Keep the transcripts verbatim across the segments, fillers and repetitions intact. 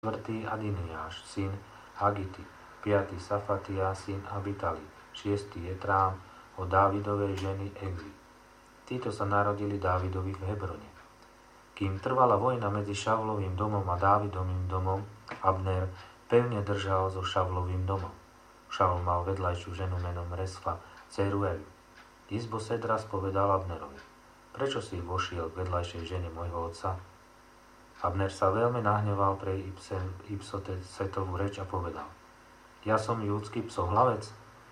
štvrtý Adiniáš, syn Hagity, piaty Safatia, syn Abitali, šiesty Jetrám od Dávidovej ženy Egli. Títo sa narodili Dávidovi v Hebrone. Kým trvala vojna medzi Šavlovým domom a Dávidovým domom, Abner pevne držal so Šavlovým domom. Šavl mal vedľajšiu ženu menom Resfa, dcéru Eliu. Izboset raz povedal Abnerovi: Prečo si vošiel k vedľajšej žene môjho otca? Abner sa veľmi nahneval pre Ibsosetovú reč a povedal: Ja som júdsky psohlavec?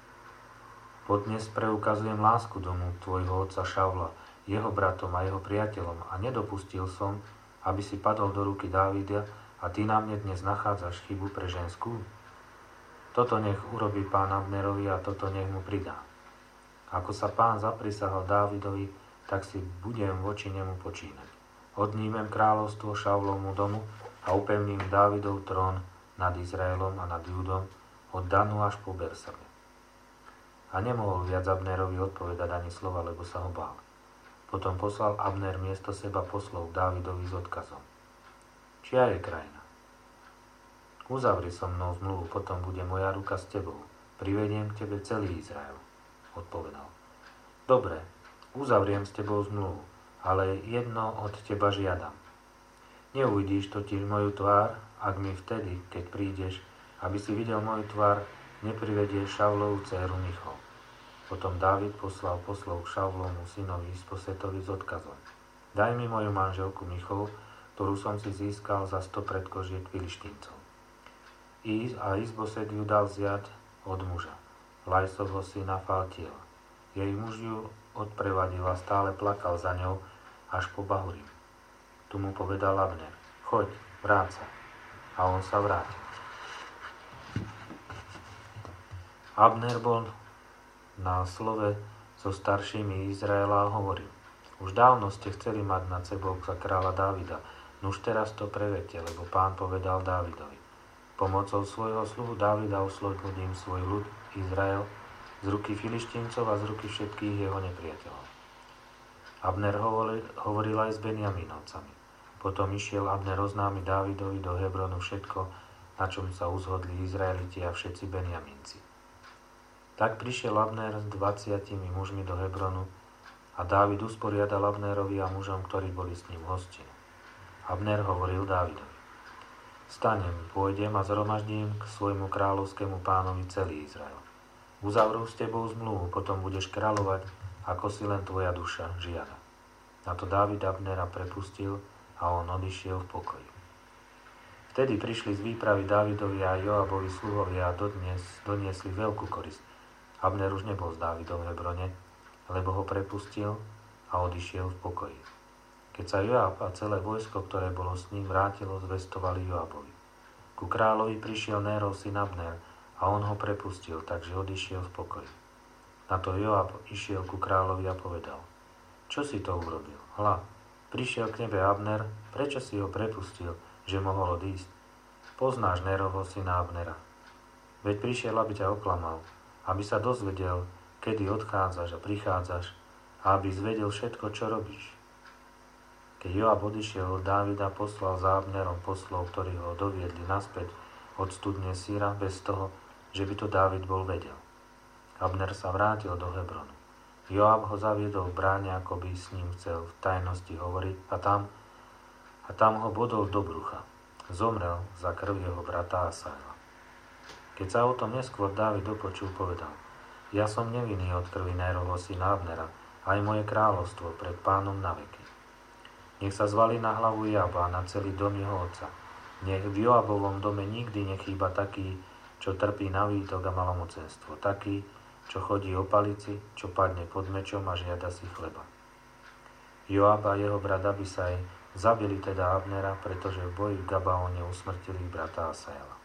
Podnes preukazujem lásku domu tvojho otca Šavla, jeho bratom a jeho priateľom a nedopustil som, aby si padol do ruky Dávida a ty na mne dnes nachádzaš chybu pre ženskú? Toto nech urobí pán Abnerovi a toto nech mu pridá. Ako sa pán zaprisahal Dávidovi, tak si budem voči nemu počínať. Odnímem kráľovstvo Šavlovmu domu a upevním Dávidov trón nad Izraelom a nad Júdom od Danu až po Bersabe. A nemohol viac Abnerovi odpovedať ani slova, lebo sa ho bál. Potom poslal Abner miesto seba poslov Dávidovi s odkazom: Čia je krajina? Uzavri so mnou zmluvu, potom bude moja ruka s tebou. Privediem k tebe celý Izrael, odpovedal. Dobre, uzavriem s tebou zmluvu, ale jedno od teba žiadam. Neuvidíš totiž moju tvár, ak mi vtedy, keď prídeš, aby si videl moju tvár, neprivedieš Šavlovú dcéru Michal. Potom Dávid poslal poslov k Šavlovmu synovi Isbosetovi s odkazom: Daj mi moju manželku Michal, ktorú som si získal za sto predkožiek Filištíncov. I a Isboset ju dal vziať od muža, Lajsovho syna Faltiela. Jej muž ju odprevadil a stále plakal za ňou až po Bahurim. Tu mu povedal Abner: Choď, vráť sa. A on sa vrátil. Abner bol na slove so staršími Izraela a hovoril: Už dávno ste chceli mať nad sebou za kráľa Dávida, nuž teraz to prevedte, lebo pán povedal Dávidovi: Pomocou svojho sluhu Dávida oslobodím svoj ľud Izrael z ruky Filištíncov a z ruky všetkých jeho nepriateľov. Abner hovoril, hovoril aj s Benjamínovcami. Potom išiel Abner oznámiť Dávidovi do Hebronu všetko, na čom sa uzhodli Izraeliti a všetci Benjamínci. Tak prišiel Abner s dvaciatimi mužmi do Hebronu a Dávid usporiadal Abnerovi a mužom, ktorí boli s ním hostinu. Abner hovoril Dávidovi: Stanem, pôjdem a zhromaždím k svojmu kráľovskému pánovi celý Izrael. Uzavrú s tebou zmluvu, potom budeš kráľovať, ako si len tvoja duša žiada. Na to Dávid Abnera prepustil a on odišiel v pokoji. Vtedy prišli z výpravy Dávidovi a Joabovi sluhovia a dodnes doniesli veľkú korist. Abner už nebol s Dávidom v Hebrone, lebo ho prepustil a odišiel v pokoji. Keď sa Joab a celé vojsko, ktoré bolo s ním, vrátilo, zvestovali Joabovi. Ku kráľovi prišiel Nérov syn Abner a on ho prepustil, takže odišiel v pokoji. Na to Joab išiel ku kráľovi a povedal: Čo si to urobil? Hľa, prišiel k nebe Abner, prečo si ho prepustil, že mohol odísť? Poznáš Nérovho syna Abnera. Veď prišiel, aby ťa oklamal, aby sa dozvedel, kedy odchádzaš a prichádzaš a aby zvedel všetko, čo robíš. Keď Joab odišiel od Dávida, poslal za Abnerom poslov, ktorí ho doviedli naspäť od studne Síra bez toho, že by to Dávid bol vedel. Abner sa vrátil do Hebronu. Joab ho zaviedol v bráne, ako by s ním chcel v tajnosti hovoriť, a tam, a tam ho bodol do brucha. Zomrel za krv jeho brata Asaela. Keď sa o tom neskôr Dávid dopočul, povedal: Ja som nevinný od krvi Nérovho syna Abnera, aj moje kráľovstvo pred pánom na veky. Nech sa zvalí na hlavu Joaba a na celý dom jeho otca. Nech v Joabovom dome nikdy nechýba taký, čo trpí na výtok a malomocenstvo, taký, čo chodí o palici, čo padne pod mečom a žiada si chleba. Joab a jeho brat Abisaj zabili teda Abnera, pretože v boji v Gabaone usmrtili brata Asaela.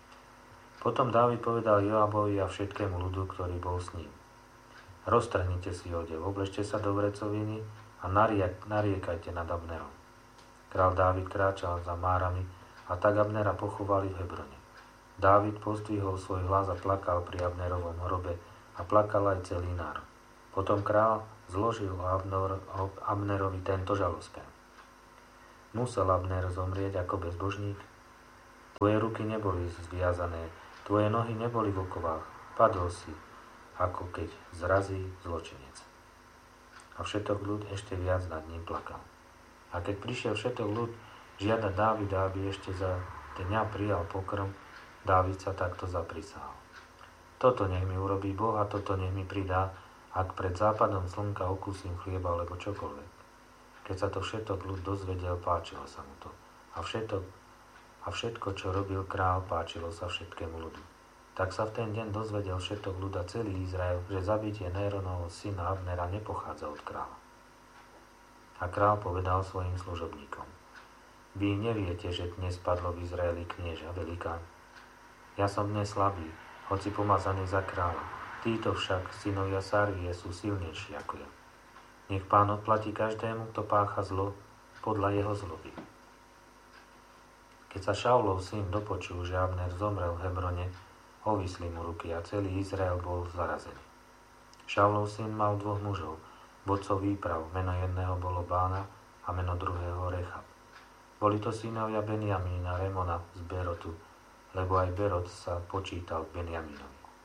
Potom Dávid povedal Joabovi a všetkému ľudu, ktorý bol s ním: Roztrhnite si odev, obležte sa do vrecoviny a nariek, nariekajte nad Abnerom. Král Dávid kráčal za márami a tak Abnera pochovali v Hebrone. Dávid pozdvihol svoj hlas a plakal pri Abnerovom hrobe a plakal aj celý národ. Potom král zložil Abner, Abnerovi tento žalospev: Musel Abner zomrieť ako bezbožník? Tvoje ruky neboli zviazané, tvoje nohy neboli v okovách. Padol si, ako keď zrazí zločinec. A všetok ľud ešte viac nad ním plakal. A keď prišiel všetok ľud žiadať Dávida, aby ešte za dňa prijal pokrm, Dávid sa takto zaprisahal. Toto nech mi urobí Boh a toto nech mi pridá, ak pred západom slnka okúsim chlieba alebo čokoľvek. Keď sa to všetok ľud dozvedel, páčilo sa mu to. A, všetok, a všetko, čo robil král, páčilo sa všetkému ľudu. Tak sa v ten deň dozvedel všetok ľud a celý Izrael, že zabitie Néronovho syna Abnera nepochádza od kráľa. A král povedal svojim služobníkom: Vy neviete, že dnes padlo v Izraeli knieža velikán. Ja som dnes slabý, hoci pomazaný za kráľa. Títo však, synovia Sarvie, sú silnejší ako ja. Nech Pán odplatí každému, kto pácha zlo, podľa jeho zloby. Keď sa Šaulov syn dopočul, že Abner zomrel v Hebrone, ovisli mu ruky a celý Izrael bol zarazený. Šaulov syn mal dvoch mužov, vodcov výprav, meno jedného bolo Bána a meno druhého Rechab. Boli to synovia Benjamína, Remona z Berotu, lebo aj Berot sa počítal k Benjamínovi.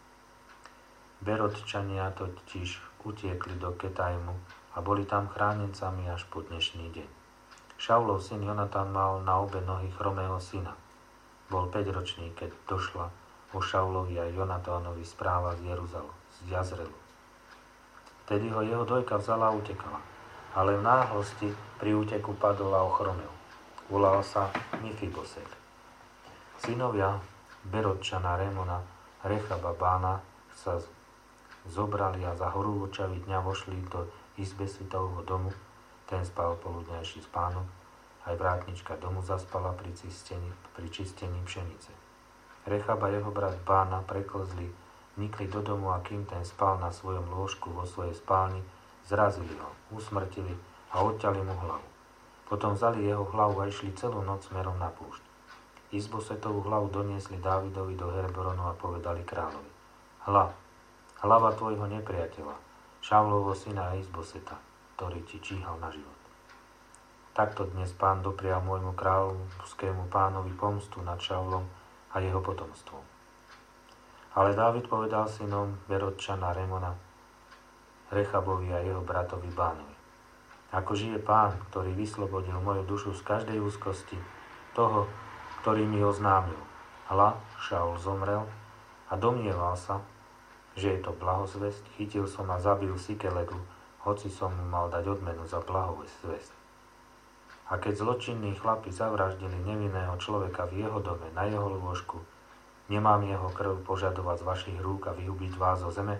Berotčania totiž utiekli do Ketajmu a boli tam chránencami až po dnešný deň. Šaulov syn Jonatan mal na obe nohy chromého syna. Bol päťročný, keď došla o Šaulovi a Jonatánovi správa z Jeruzalemu, z Jazrelu. Vtedy ho jeho dojka vzala a utekala, ale v náhlosti pri úteku padol a ochromel. Volal sa Mifiboset. Synovia Berotčana, Remona, Rechaba, Bána sa zobrali a za horúčavý dňa vošli do izbe svitovho domu. Ten spal poludňajší spánok, aj vrátnička domu zaspala pri čistení, pri čistení pšenice. Rechab a jeho brat Bána preklzli, vnikli do domu a kým ten spal na svojom lôžku vo svojej spálni, zrazili ho, usmrtili a odťali mu hlavu. Potom vzali jeho hlavu a išli celú noc smerom na púšť. Izbosetovú hlavu doniesli Dávidovi do Hebronu a povedali kráľovi: Hľa, hlava tvojho nepriateľa, Šaulovho syna Izboseta, ktorý ti číhal na život. Takto dnes Pán doprial môjmu kráľovskému pánovi pomstu nad Šaulom a jeho potomstvom. Ale Dávid povedal synom Berotčana, Remona, Rechabovi a jeho bratovi Bánovi: Ako žije Pán, ktorý vyslobodil moju dušu z každej úzkosti, toho, ktorý mi oznámil. Hľa, Šaul zomrel a domnieval sa, že je to blahozvesť, chytil som a zabil Sikelegu, hoci som mu mal dať odmenu za blahozvesť. A keď zločinní chlapi zavraždili nevinného človeka v jeho dome, na jeho lôžku, nemám jeho krv požadovať z vašich rúk a vyhubiť vás zo zeme?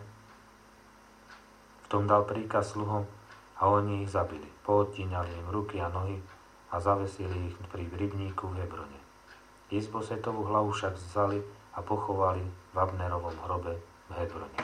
V tom dal príkaz sluhom a oni ich zabili. Poodtíňali im ruky a nohy a zavesili ich pri rybníku v Hebrone. Izbosetovú hlavu však vzali a pochovali v Abnerovom hrobe v Hebrone.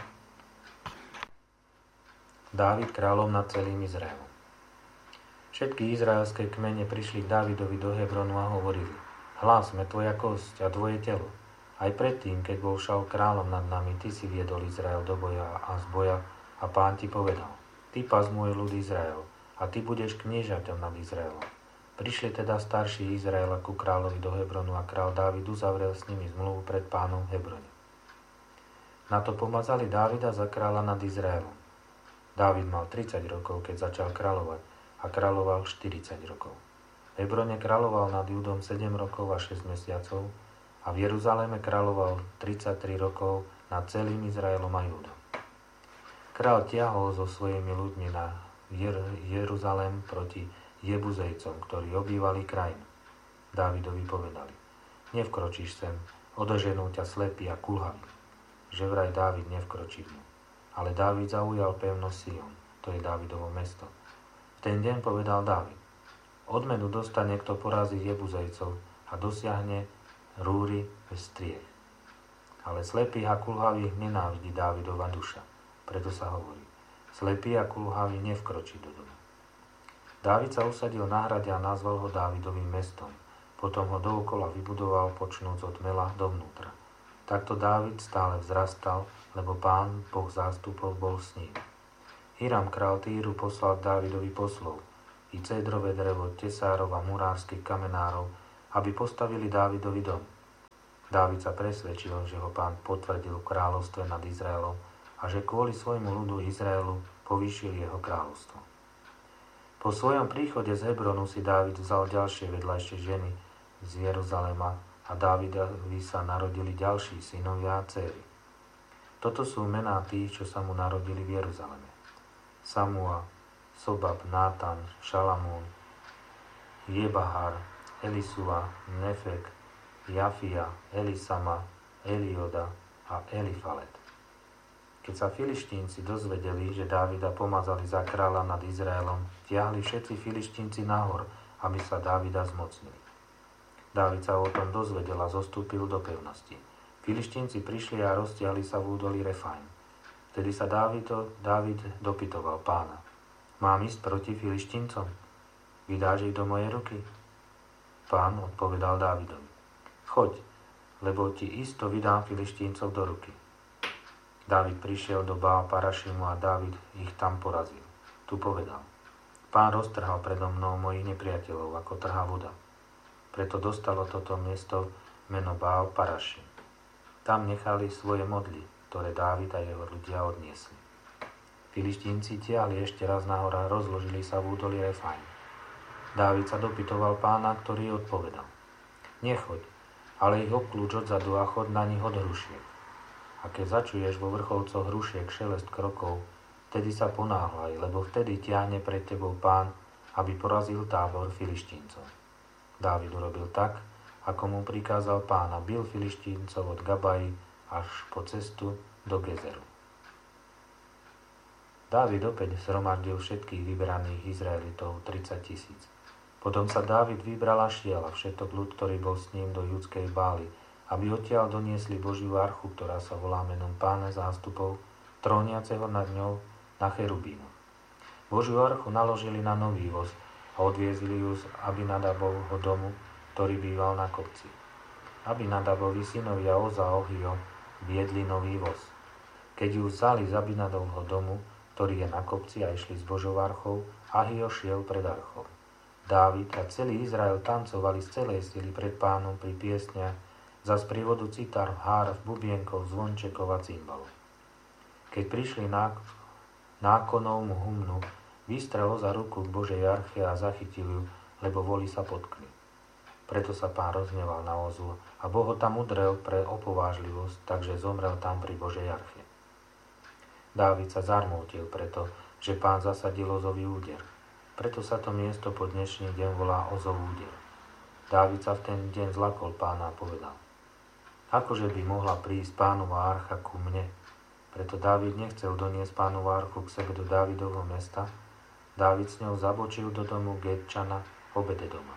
Dávid kráľom nad celým Izraelom. Všetky izraelské kmene prišli k Dávidovi do Hebronu a hovorili: Hľa, sme tvoja kosť a tvoje telo. Aj predtým, keď bol Šaul kráľom nad nami, ty si viedol Izrael do boja a z boja a Pán ti povedal: Ty pas môj ľud Izrael a ty budeš kniežaťom nad Izraelom. Prišli teda starší Izraela ku kráľovi do Hebronu a kráľ Dávid uzavrel s nimi zmluvu pred Pánom v Hebrone. Na to pomazali Dávida za kráľa nad Izraelom. Dávid mal tridsať rokov, keď začal kráľovať a kráľoval štyridsať rokov. V Hebrone kráľoval nad Judom sedem rokov a šesť mesiacov a v Jeruzaleme kráľoval tridsaťtri rokov nad celým Izraelom a Judom. Král tiahol so svojimi ľuďmi na Jer- Jeruzalém proti Jebuzejcom, ktorí obývali krajinu. Dávidovi povedali: Nevkročíš sem, odoženú ťa slepý a kulhavý. Že vraj Dávid nevkročí v ňu. Ale Dávid zaujal pevnosť Sion, to je Dávidovo mesto. V ten deň povedal Dávid: Odmenu dostane, kto porazí Jebuzejcov a dosiahne rúry bez striech. Ale slepých a kulhavých nenávidí Dávidova duša. Preto sa hovorí: Slepý a kulhavý nevkročí do domu. Dávid sa usadil na hrade a nazval ho Dávidovým mestom. Potom ho dookola vybudoval, počnúc od mela dovnútra. Takto Dávid stále vzrastal, lebo Pán, Boh zástupov, bol s ním. Hiram, král Týru, poslal Dávidovi poslov i cédrové drevo, tesárov a murárskych kamenárov, aby postavili Dávidovi dom. Dávid sa presvedčil, že ho Pán potvrdil v kráľovstve nad Izraelom a že kvôli svojmu ľudu Izraelu povýšil jeho kráľovstvo. Po svojom príchode z Hebronu si Dávid vzal ďalšie vedľajšie ženy z Jeruzalema a Dávidovi sa narodili ďalší synovia a dcéry. Toto sú mená tých, čo sa mu narodili v Jeruzaleme. Samua, Sobab, Nátan, Šalamún, Jebahar, Elisua, Nefek, Jafia, Elisama, Elioda a Elifalet. Keď sa filištínci dozvedeli, že Dávida pomazali za kráľa nad Izraelom, tiahli všetci filištínci nahor, aby sa Dávida zmocnili. Dávid sa o tom dozvedel a zostúpil do pevnosti. Filištínci prišli a roztiahli sa v údolí Refaim. Vtedy sa Dávid, Dávid dopytoval Pána: Mám ísť proti filištíncom? Vydáš ich do mojej ruky? Pán odpovedal Dávidovi: Choď, lebo ti isto vydám filištíncov do ruky. Dávid prišiel do Bála Parašimu a Dávid ich tam porazil. Tu povedal: Pán roztrhal predo mnou mojich nepriateľov, ako trhá voda. Preto dostalo toto miesto meno Bál Parašim. Tam nechali svoje modly, ktoré Dávid a jeho ľudia odniesli. Filištínci tiahli ešte raz nahor a rozložili sa v údolí Refaim. Dávid sa dopytoval Pána, ktorý odpovedal: Nechoď, ale ich obklúč odzadu a chod na nich od hrušiek. A keď začuješ vo vrcholcoch hrušiek šelest krokov, vtedy sa ponáhľaj, lebo vtedy tiahne pred tebou Pán, aby porazil tábor filištíncov. Dávid urobil tak, ako mu prikázal Pán, a bil filištíncov od Gabaji až po cestu do Gezeru. Dávid opäť zhromaždil všetkých vybraných Izraelitov tridsať tisíc. Potom sa Dávid vybral a šiel a všetok ľud, ktorý bol s ním, do judskej Bály, aby odtiaľ doniesli Božiu archu, ktorá sa volá menom Pána zástupov, tróniaceho nad ňou na cherubínu. Božiu archu naložili na nový voz a odviezli ju z Abinadabovho domu, ktorý býval na kopci. Abinadabovi synovia Oza a Ohio viedli nový voz. Keď ju vzali z Abinadabovho domu, ktorý je na kopci, a išli s Božou archou, Ahio šiel pred archou. Dávid a celý Izrael tancovali z celej sily pred Pánom pri piesniach za sprievodu citar, hárv, bubienkov, zvončekov a cymbalov. Keď prišli na nákonovmu humnu, vystrel za ruku k Božej arche a zachytil ju, lebo voli sa potkli. Preto sa Pán rozhneval na Ozu a Boh ho tam udrel pre opovážlivosť, takže zomrel tam pri Božej arche. Dávid sa zarmútil preto, že Pán zasadil Ozový úder. Preto sa to miesto po dnešný deň volá Ozov úder. Dávid sa v ten deň zlakol Pána a povedal: Akože by mohla prísť Pánova archa ku mne? Preto Dávid nechcel doniesť Pánovu archu k sebe do Dávidovho mesta. Dávid s ňou zabočil do domu Gétčana Obededoma.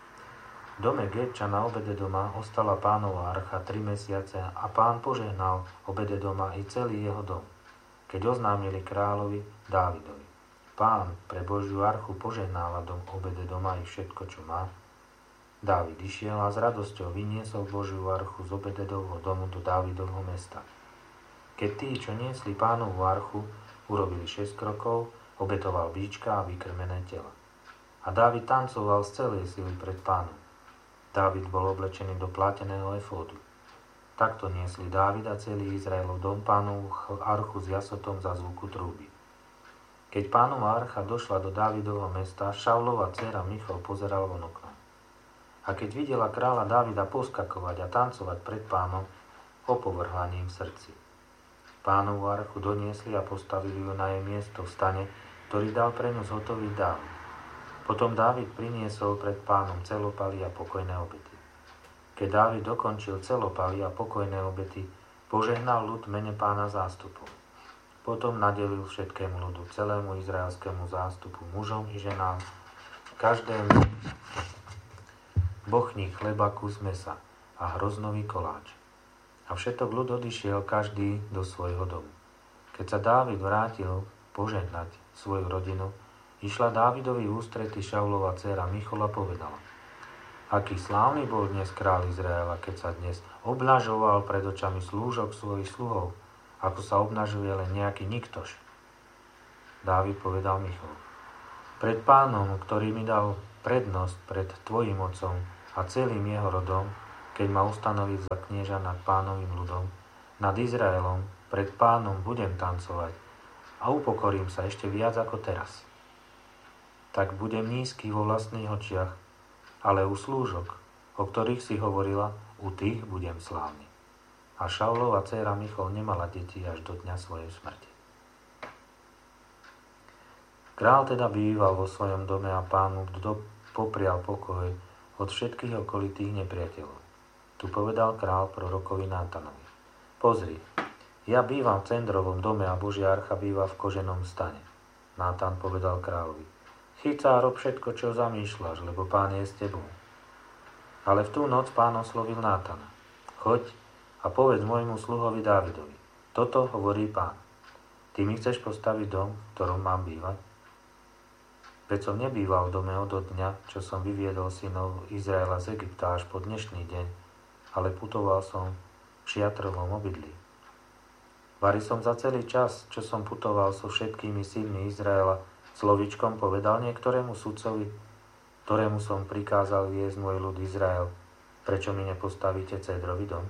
V dome Gétčana Obededoma ostala Pánova archa tri mesiace a Pán požehnal Obededoma i celý jeho dom, keď oznámili kráľovi Dávidovi: Pán pre Božiu archu požehnáva dom Obededoma i všetko, čo má. Dávid išiel a s radosťou vyniesol Božiu archu z Obededovho domu do Dávidovho mesta. Keď tí, čo niesli Pánovu archu, urobili šesť krokov, obetoval bíčka a vykrmené tela. A Dávid tancoval z celej sily pred Pánom. Dávid bol oblečený do pláteného efódu. Takto niesli Dávid a celý Izraelov dom Pánovu archu s jasotom za zvuku trúby. Keď Pánova archa došla do Dávidovho mesta, Šaulova dcéra Michal pozeral von oknom. A keď videla kráľa Dávida poskakovať a tancovať pred Pánom, opovrhla ním v srdci. Pánovu archu doniesli a postavili ju na jej miesto v stane, ktorý dal pre ňu zhotoviť Dávid. Potom Dávid priniesol pred Pánom celopaly a pokojné obety. Keď Dávid dokončil celopaly a pokojné obety, požehnal ľud mene Pána zástupov. Potom nadelil všetkému ľudu, celému izraelskému zástupu, mužom i ženám, každému bochník chleba, kus mesa a hroznový koláč. A všetok ľud odišiel každý do svojho domu. Keď sa Dávid vrátil požehnať svoju rodinu, išla Dávidovi ústrety Šaulova dcéra Michal a povedala: Aký slávny bol dnes kráľ Izraela, keď sa dnes obnažoval pred očami slúžok svojich sluhov, ako sa obnažuje len nejaký niktoš. Dávid povedal Michal: Pred Pánom, ktorý mi dal prednosť pred tvojim otcom a celým jeho rodom, keď ma ustanoviť za knieža nad Pánovým ľudom, nad Izraelom, pred Pánom budem tancovať a upokorím sa ešte viac ako teraz. Tak budem nízky vo vlastných očiach, ale u slúžok, o ktorých si hovorila, u tých budem slávny. A Šaulova dcéra Michol nemala deti až do dňa svojej smrti. Král teda býval vo svojom dome a Pánu poprial pokoj od všetkých okolitých nepriateľov. Tu povedal král prorokovi Nátanovi: Pozri, ja bývam v cendrovom dome a Božia archa býva v koženom stane. Nátan povedal kráľovi: Chyť sa a rob všetko, čo zamýšľaš, lebo Pán je s tebou. Ale v tú noc Pán oslovil Nátana: Choď a povedz môjmu sluhovi Dávidovi: Toto hovorí Pán. Ty mi chceš postaviť dom, v ktorom mám bývať? Veď som nebýval v dome od dňa, čo som vyviedol synov Izraela z Egypta až po dnešný deň, ale putoval som v šiatrovom obydlí. Vari som za celý čas, čo som putoval so všetkými synmi Izraela, slovíčkom povedal niektorému sudcovi, ktorému som prikázal viesť môj ľud Izrael: Prečo mi nepostavíte cédrový dom?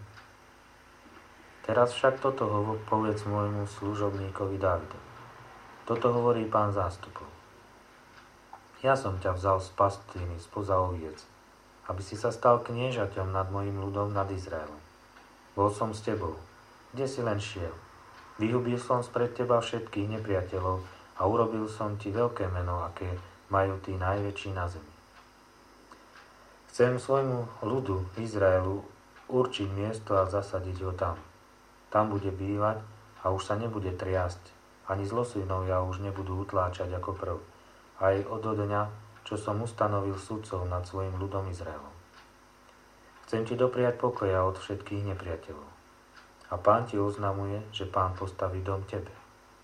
Teraz však toto hovor, povedz môjmu služobníkovi Dávidovi. Toto hovorí Pán zástupov: Ja som ťa vzal z pastviny spoza oviec, aby si sa stal kniežaťom nad mojím ľudom, nad Izraelom. Bol som s tebou, kde si len šiel. Vyhubil som spred teba všetkých nepriateľov a urobil som ti veľké meno, aké majú tí najväčší na zemi. Chcem svojmu ľudu Izraelu určiť miesto a zasadiť ho tam. Tam bude bývať a už sa nebude triasť, ani zlosvinovia už nebudú utláčať ako prv, aj od dňa, čo som ustanovil sudcov nad svojim ľudom Izraelom. Chcem ti dopriať pokoja od všetkých nepriateľov. A Pán ti oznamuje, že Pán postaví dom tebe.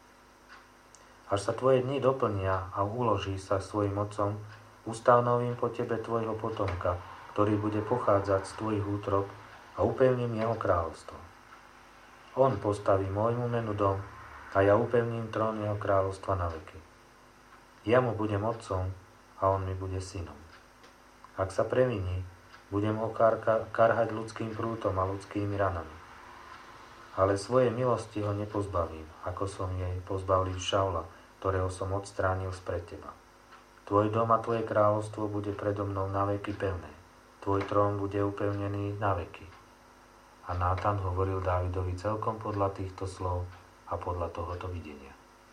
Až sa tvoje dni doplnia a uloží sa svojim otcom, ustanovím po tebe tvojho potomka, ktorý bude pochádzať z tvojich útrob, a upevním jeho kráľovstvo. On postaví môjmu menu dom a ja upevním trón jeho kráľovstva na veky. Ja mu budem otcom a on mi bude synom. Ak sa previní, budem ho karka, karhať ľudským prútom a ľudskými ranami. Ale svojej milosti ho nepozbavím, ako som jej pozbavil Šaula, ktorého som odstránil spred teba. Tvoj dom a tvoje kráľovstvo bude predo mnou na veky pevné. Tvoj trón bude upevnený na veky. A Nátan hovoril Dávidovi celkom podľa týchto slov a podľa tohoto videnia.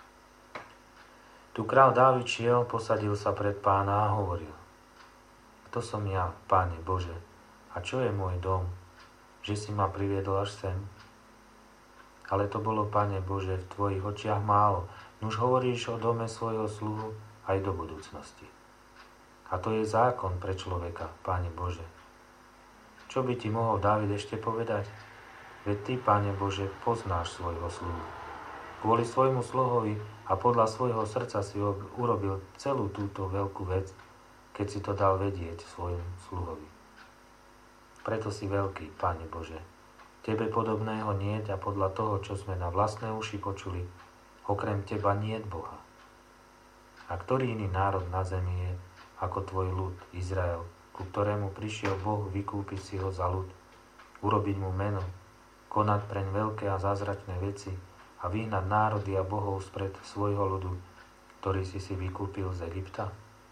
Tu král Dávid šiel, posadil sa pred Pána a hovoril: Kto som ja, Páne Bože, a čo je môj dom, že si ma priviedol až sem? Ale to bolo, Pane Bože, v tvojich očiach málo, nuž hovoríš o dome svojho sluhu aj do budúcnosti. A to je zákon pre človeka, Pane Bože. Čo by ti mohol Dávid ešte povedať? Veď ty, Pane Bože, poznáš svojho sluhu. Kvôli svojmu sluhovi a podľa svojho srdca si urobil celú túto veľkú vec, keď si to dal vedieť svojmu sluhovi. Preto si veľký, Pane Bože. Tebe podobného niet a podľa toho, čo sme na vlastné uši počuli, okrem teba niet Boha. A ktorý iný národ na zemi je ako tvoj ľud, Izrael, ku ktorému prišiel Boh vykúpiť si ho za ľud, urobiť mu meno, konať preň veľké a zázračné veci a vyhnať národy a bohov spred svojho ľudu, ktorý si si vykúpil z Egypta?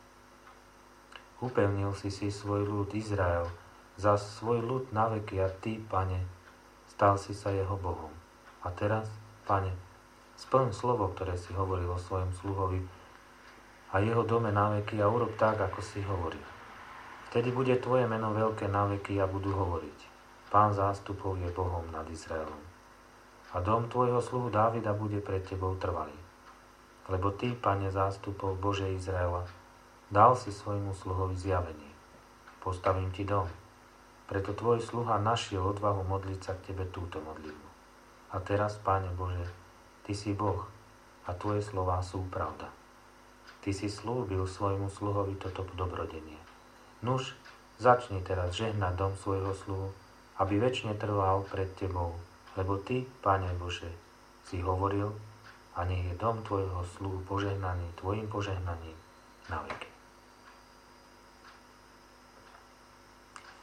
Upevnil si si svoj ľud Izrael za svoj ľud na veky a ty, Pane, stal si sa jeho Bohom. A teraz, Pane, splň slovo, ktoré si hovoril o svojom sluhovi a jeho dome na veky a urob tak, ako si hovoril. Vtedy bude tvoje meno veľké na veky a budú hovoriť: Pán zástupov je Bohom nad Izraelom. A dom tvojho sluhu Dávida bude pred tebou trvalý. Lebo ty, Pane zástupov Bože Izraela, dal si svojmu sluhovi zjavenie. Postavím ti dom. Preto tvoj sluha našiel odvahu modliť sa k tebe túto modlitbu. A teraz, Pane Bože, ty si Boh a tvoje slová sú pravda. Ty si slúbil svojmu sluhovi toto dobrodenie. Nuž, začni teraz žehnať dom svojho sluhu, aby večne trval pred tebou, lebo ty, Pane Bože, si hovoril, a nech je dom tvojho sluhu požehnaný tvojim požehnaním na veky.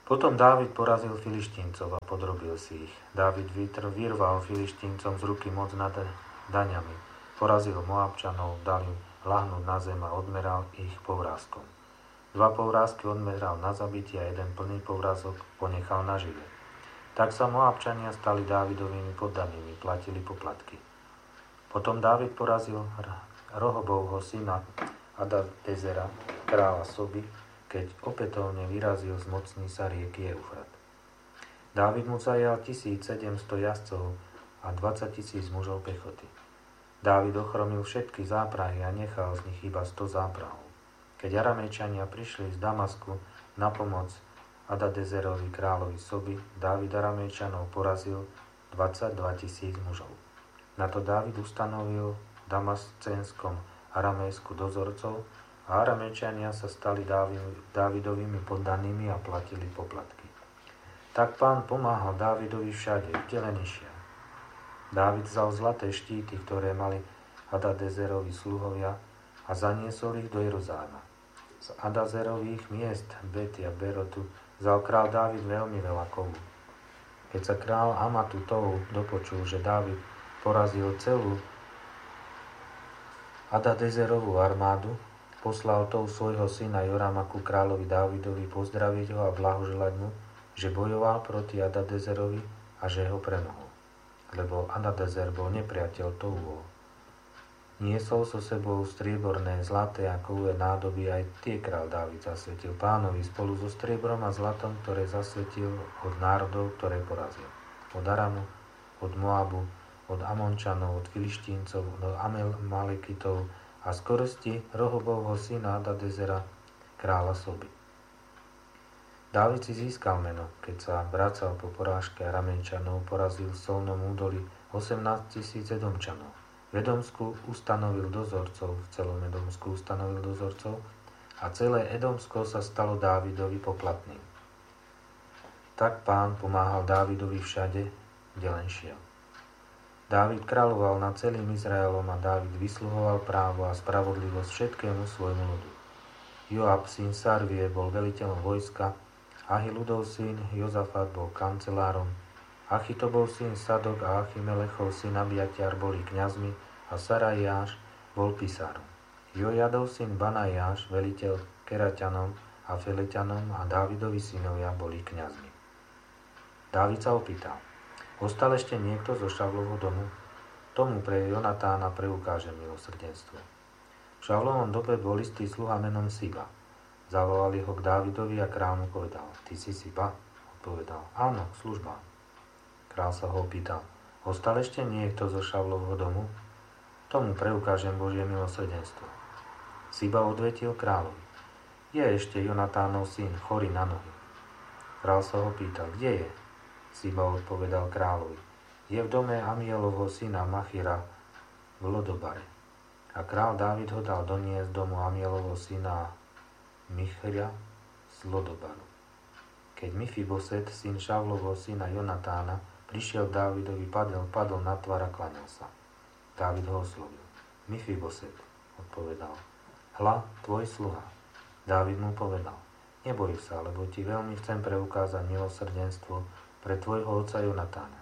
Potom Dávid porazil Filištíncov a podrobil si ich. Dávid vyrval Filištíncom z ruky moc nad daňami. Porazil Moabčanov, dal im ľahnúť na zem a odmeral ich povrázkom. Dva povrázky odmeral na zabitie a jeden plný povrázok ponechal na živé. Tak sa Moabčania stali Dávidovými poddanými, platili poplatky. Potom Dávid porazil Rohobovho syna Adadezera, kráľa Soby, keď opätovne vyrazil z mocní sa rieky Eufrat. Dávid mu zajal tisícsedemsto jazdcov a dvadsaťtisíc mužov pechoty. Dávid ochromil všetky záprahy a nechal z nich iba sto záprahov. Keď Aramejčania prišli z Damasku na pomoc Adadezerovi kráľovi Soby, Dávid Aramejčanov porazil dvadsaťdva tisíc mužov. Na to Dávid ustanovil v Damascenskom Aramejsku dozorcov a Aramejčania sa stali Dávidovými poddanými a platili poplatky. Tak Pán pomáhal Dávidovi všade, kde len išiel. Dávid vzal zlaté štíty, ktoré mali Adadezerovi sluhovia, a zaniesol ich do Jeruzalema. Z Adadezerových miest Bety a Berotu vzal král Dávid veľmi veľa kovu. Keď sa král Amatu Tou dopočul, že Dávid porazil celú Adadezerovú armádu, poslal Tou svojho syna Jorama ku kráľovi Dávidovi pozdraviť ho a blahoželať mu, že bojoval proti Adadezerovi a že ho premohol. Lebo Adadezer bol nepriateľ Touho. Niesol so sebou strieborné, zlaté a kovové nádoby, aj tie král Dávid zasvetil Pánovi spolu so striebrom a zlatom, ktoré zasvetil od národov, ktoré porazil. Od Aramu, od Moabu, od Amončanov, od Filištíncov, od Amalekitov a z koristi Rohobovho syna Adadezera, kráľa Soby. Dávid si získal meno, keď sa vracal po porážke Aramejčanov, porazil v Solnom údolí osemnásť tisíc Edomčanov. V Edomsku ustanovil dozorcov, v celom Edomsku ustanovil dozorcov a celé Edomsko sa stalo Dávidovi poplatným. Tak Pán pomáhal Dávidovi všade, kde len šiel. Dávid kráľoval nad celým Izraelom a Dávid vysluhoval právo a spravodlivosť všetkému svojmu ľudu. Joab, syn Sarvie, bol veliteľom vojska, Ahiludov syn Jozafat bol kancelárom, Achitobov syn Sadok a Achimelechov syn Abiatiar boli kňazmi a Sarajáš bol pisárom. Jojadov syn Banajáš, veliteľ Keraťanom a Feleťanom a Dávidovi synovia boli kňazmi. Dávid sa opýtal: Ostal ešte niekto zo Šavlovho domu? Tomu pre Jonatána preukáže milosrdenstvo. V Šavlovom dobe bol istý sluha menom Siba. Zavolali ho k Dávidovi a kráľ mu povedal: Ty si Siba? Odpovedal: Áno, služba. Kráľ sa ho opýtal: Ostal ešte niekto zo Šavlovho domu? Tomu preukážem Božie milosrdenstvo. Siba odvetil kráľovi: Je ešte Jonatánov syn, chorý na nohy. Kráľ sa ho pýtal: Kde je? Siba odpovedal kráľovi: Je v dome Amielovho syna Machira v Lodobare. A kráľ Dávid ho dal doniesť domu Amielovho syna Michria z Lodobaru. Keď Mifiboset, syn Šavlovho syna Jonatána, prišiel k Dávidovi, padol, padol na tvár a klaňal sa. Dávid ho oslovil: Mifiboset, odpovedal. Hľa, tvoj sluha. Dávid mu povedal: Neboj sa, lebo ti veľmi chcem preukázať milosrdenstvo pre tvojho otca Jonatána.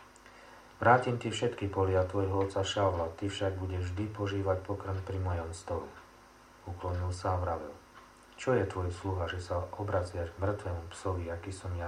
Vrátim ti všetky polia tvojho otca Šavla, ty však budeš vždy požívať pokrm pri mojom stole. Uklonil sa a vravel: Čo je tvoj sluha, že sa obraciaš k mŕtvemu psovi, aký som ja?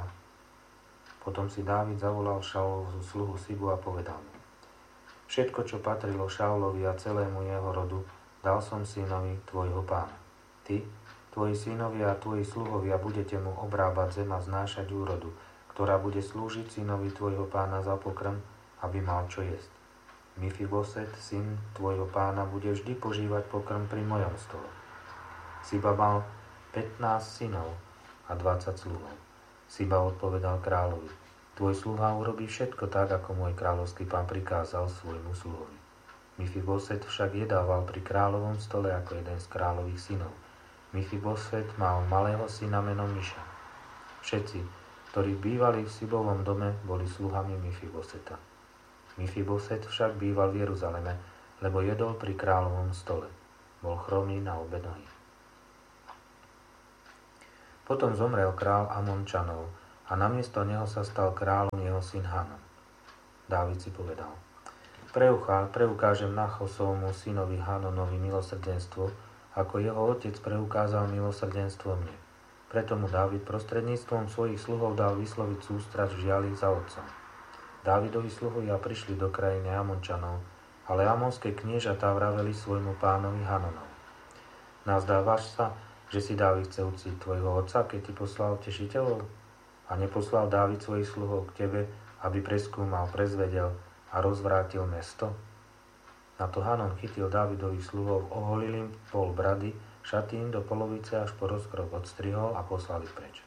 Potom si Dávid zavolal Šaulovú sluhu Sibu a povedal mu: Všetko, čo patrilo Šaulovi a celému jeho rodu, dal som synovi tvojho pána. Ty, tvoji synovia a tvoji sluhovia budete mu obrábať zem a znášať úrodu, ktorá bude slúžiť synovi tvojho pána za pokrm, aby mal čo jesť. Mifiboset, syn tvojho pána, bude vždy požívať pokrm pri mojom stole. Siba mal pätnásť synov a dvadsať sluhov. Siba odpovedal kráľovi: Tvoj sluha urobí všetko tak, ako môj kráľovský pán prikázal svojmu sluhovi. Mifiboset však jedával pri kráľovom stole ako jeden z kráľových synov. Mifiboset mal malého syna menom Miša. Všetci, ktorí bývali v Sibovom dome, boli sluhami Mifiboseta. Mifiboset však býval v Jeruzaleme, lebo jedol pri kráľovom stole. Bol chromý na obe nohy. Potom zomrel král Amončanov a namiesto neho sa stal kráľom jeho syn Hanan. Dávid si povedal: Preukážem Nachosovmu synovi Hanonovi milosrdenstvo, ako jeho otec preukázal milosrdenstvo mne. Preto mu Dávid prostredníctvom svojich sluhov dal vysloviť sústrasť v žiali za otcom. Dávidovi sluhovia prišli do krajiny Amončanov, ale amonské kniežatá vraveli svojmu pánovi Hanonovi: Nazdávaš sa, že si Dávid chce uctiť tvojho otca, keď ti poslal tešiteľov? A neposlal Dávid svojich sluhov k tebe, aby preskúmal, prezvedel a rozvrátil mesto? Na to Hanon chytil Dávidových sluhov, oholil im pol brady, šaty im do polovice až po rozkrok odstrihol a poslal ich preč.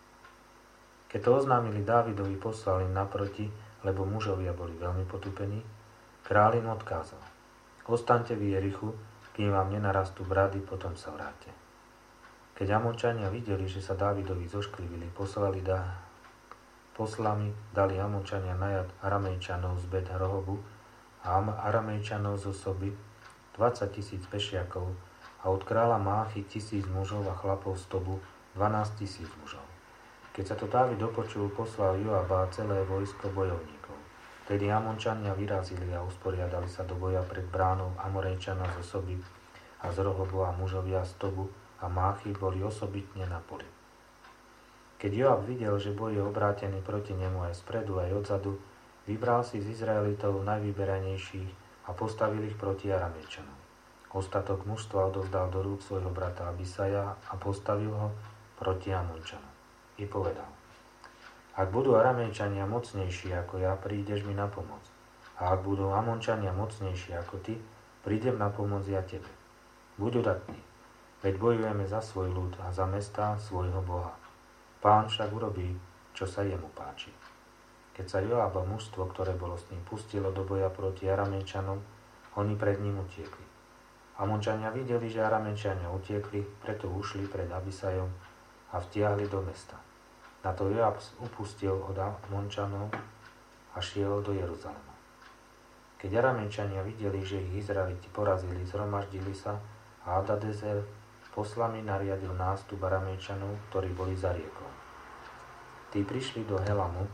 Keď to oznámili Dávidovi, poslal im naproti, lebo mužovia boli veľmi potupení, kráľ im odkázal: Ostaňte v Jerichu, kým vám nenarastú brady, potom sa vráte. Keď Amončania videli, že sa Dávidovi zošklivili, poslali da, poslami dali Amončania najad Aramejčanov z Bet Rohobu a Aramejčanov zo Soby, dvadsať tisíc pešiakov, a od kráľa Máchy tisíc mužov a chlapov z Tobu, dvanásť tisíc mužov. Keď sa to Dávid dopočul, poslal Joaba a celé vojsko bojovníkov. Vtedy Amončania vyrazili a usporiadali sa do boja pred bránou Amorejčana zo Soby a z Rohobu, a mužovia z Tobu a Máchy boli osobitne na poli. Keď Joab videl, že boj je obrátený proti nemu aj spredu, aj odzadu, vybral si z Izraelitov najvyberanejších a postavil ich proti Aramejčanom. Ostatok mužstva odovzdal do rúk svojho brata Abisaja a postavil ho proti Amončanom. I povedal: Ak budú Aramejčania mocnejší ako ja, prídeš mi na pomoc. A ak budú Amončania mocnejší ako ty, prídem na pomoc ja tebe. Buď udatný, veď bojujeme za svoj ľud a za mestá svojho Boha. Pán však urobí, čo sa jemu páči. Keď sa Joab a mužstvo, ktoré bolo s ním, pustilo do boja proti Aramejčanom, oni pred ním utiekli. Amončania videli, že Aramejčania utiekli, preto ušli pred Abisajom a vtiahli do mesta. Na to Joab upustil od Amončanov a šiel do Jeruzalema. Keď Aramejčania videli, že ich Izraeliti porazili, zhromaždili sa a Hadadezer poslami nariadil nástup Aramejčanov, ktorí boli za riekou. Tí prišli do Helamu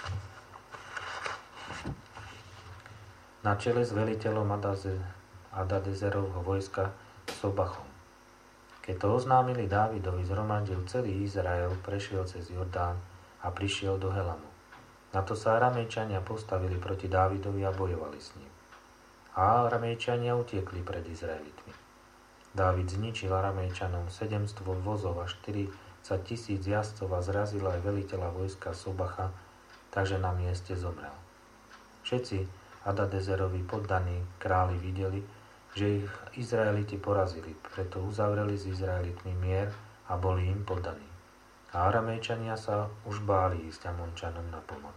na čele s veliteľom Hadadezerovho vojska Sobachom. Keď to oznámili Dávidovi, zhromaždil celý Izrael, prešiel cez Jordán a prišiel do Helamu. Na to sa Aramejčania postavili proti Dávidovi a bojovali s ním. A Aramejčania utiekli pred Izraelitmi. Dávid zničil Aramejčanom sedemsto vozov a štyridsať tisíc jazdcov a zrazil aj veliteľa vojska Sobacha, takže na mieste zomrel. Všetci Hadadezerovi poddaní králi videli, že ich Izraeliti porazili, preto uzavreli s Izraelitmi mier a boli im poddaní. A Aramejčania sa už báli ísť Amončanom na pomoc.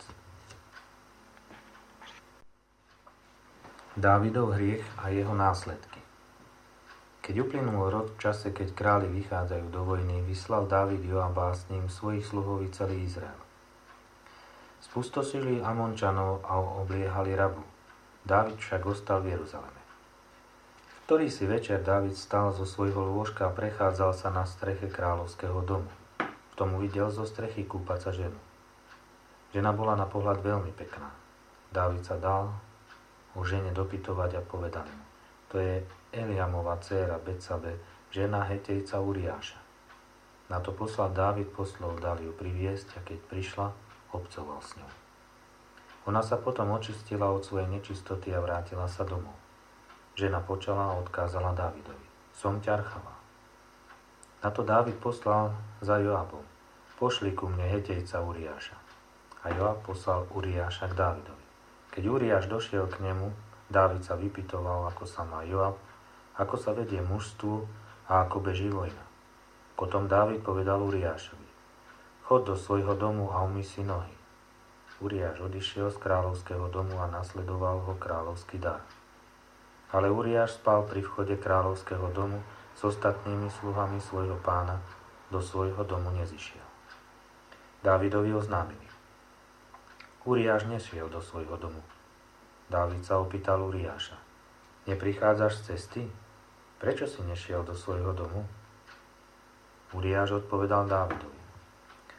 Dávidov hriech a jeho následky. Keď uplynul rok v čase, keď králi vychádzajú do vojny, vyslal Dávid Joaba s ním svojich sluhov i celý Izrael. Spustosili Amončanov a obliehali Rabu. Dávid však ostal v Jeruzaleme. Ktorý si večer Dávid stal zo svojho lôžka a prechádzal sa na streche kráľovského domu. V tom uvidel zo strechy kúpať sa ženu. Žena bola na pohľad veľmi pekná. Dávid sa dal o žene dopytovať a povedal mu: To je Eliamova dcéra Betsabe, žena Hetejca Uriáša. Na to poslal Dávid poslov, dal ju priviesť, a keď prišla, obcoval s ňou. Ona sa potom očistila od svojej nečistoty a vrátila sa domov. Žena počala a odkázala Dávidovi: Som ťarchavá. Na to Dávid poslal za Joabom: Pošli ku mne Hetejca Uriáša. A Joab poslal Uriáša k Dávidovi. Keď Uriáš došiel k nemu, Dávid sa vypytoval, ako sa má Joab, ako sa vedie mužstvu a ako beží vojna. Potom Dávid povedal Uriášovi: Chod do svojho domu a umyj si nohy. Uriáš odišiel z kráľovského domu a nasledoval ho kráľovský dar. Ale Uriáš spal pri vchode kráľovského domu s ostatnými sluhami svojho pána, do svojho domu nezišiel. Dávidovi oznámili: Uriáš nešiel do svojho domu. Dávid sa opýtal Uriáša: Neprichádzaš z cesty? Prečo si nešiel do svojho domu? Uriáš odpovedal Dávidovi: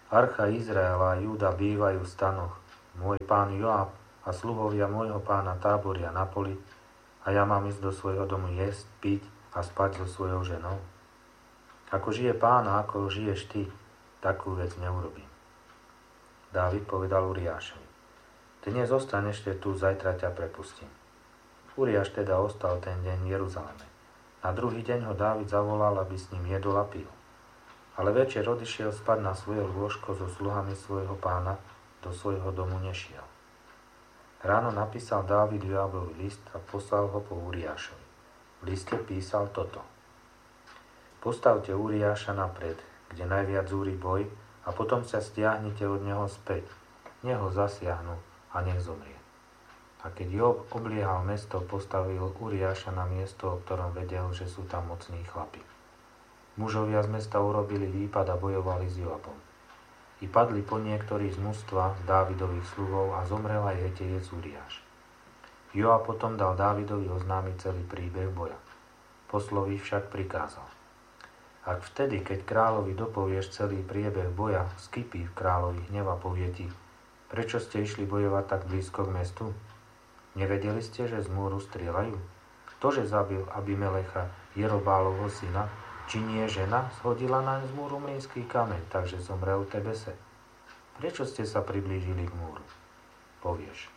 Archa Izraela a Júda bývajú v stanoch. Môj pán Joab a sluhovia môjho pána táboria na poli a ja mám ísť do svojho domu jesť, piť a spať so svojou ženou. Ako žije pán a ako žiješ ty, takú vec neurobím. Dávid povedal Uriášovi: Dnes zostaneš tu, zajtra ťa prepustím. Uriáš teda ostal ten deň v Jeruzaleme. Na druhý deň ho Dávid zavolal, aby s ním jedol a pil. Ale večer odišiel spať na svoje lôžko so sluhami svojho pána, do svojho domu nešiel. Ráno napísal Dávid Joabovi list a poslal ho po Uriášovi. V liste písal toto: Postavte Uriáša napred, kde najviac zúri boj, a potom sa stiahnite od neho späť. Nech ho zasiahnu a nech zomrie. A keď Joab obliehal mesto, postavil Uriáša na miesto, o ktorom vedel, že sú tam mocní chlapi. Mužovia z mesta urobili výpad a bojovali s Joabom. I padli po niektorí z mužstva z Dávidových sluhov a zomrel aj Hetejec Uriáš. Joab potom dal Dávidovi oznámiť celý príbeh boja. Poslovi však prikázal: Ak vtedy, keď kráľovi dopovieš celý priebeh boja, skypí v kráľovi hnev a povie ti: Prečo ste išli bojovať tak blízko k mestu? Nevedeli ste, že z múru strieľajú? Ktože zabil Abimelecha, Jerobálovho syna? Či nie žena shodila naň z múru mlynský kameň, takže zomrel v Tebese? Prečo ste sa priblížili k múru? Povieš: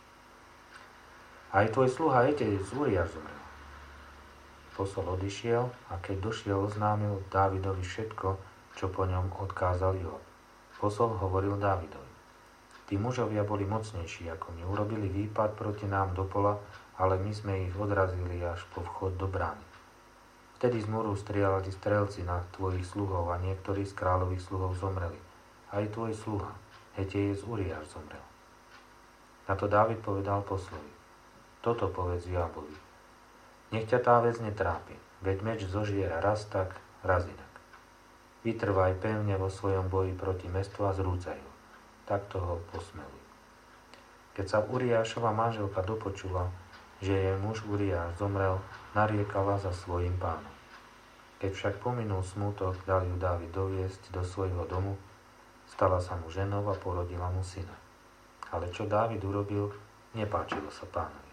Aj tvoj sluha Hetejec Uriáš zomrel. Posol odišiel a keď došiel, oznámil Dávidovi všetko, čo po ňom odkázal Joab. Posol hovoril Dávidovi: Tí mužovia boli mocnejší ako my, urobili výpad proti nám do pola, ale my sme ich odrazili až po vchod do brány. Vtedy z múru strieľali strelci na tvojich sluhov a niektorí z kráľových sluhov zomreli. Aj tvoj sluha, Hetejec Uriáš, zomrel. Na to Dávid povedal poslovi: Toto povedz Joabovi: Nech ťa tá vec netrápi, veď meč zožiera raz tak, raz inak. Vytrvaj pevne vo svojom boji proti mestu a zrúcaj ho. Takto ho posmeluj. Keď sa Uriášova manželka dopočula, že jej muž Uriáš zomrel, nariekala za svojím pánom. Keď však pominul smútok, dal ju Dávid doviesť do svojho domu, stala sa mu ženou a porodila mu syna. Ale čo Dávid urobil, nepáčilo sa pánovi.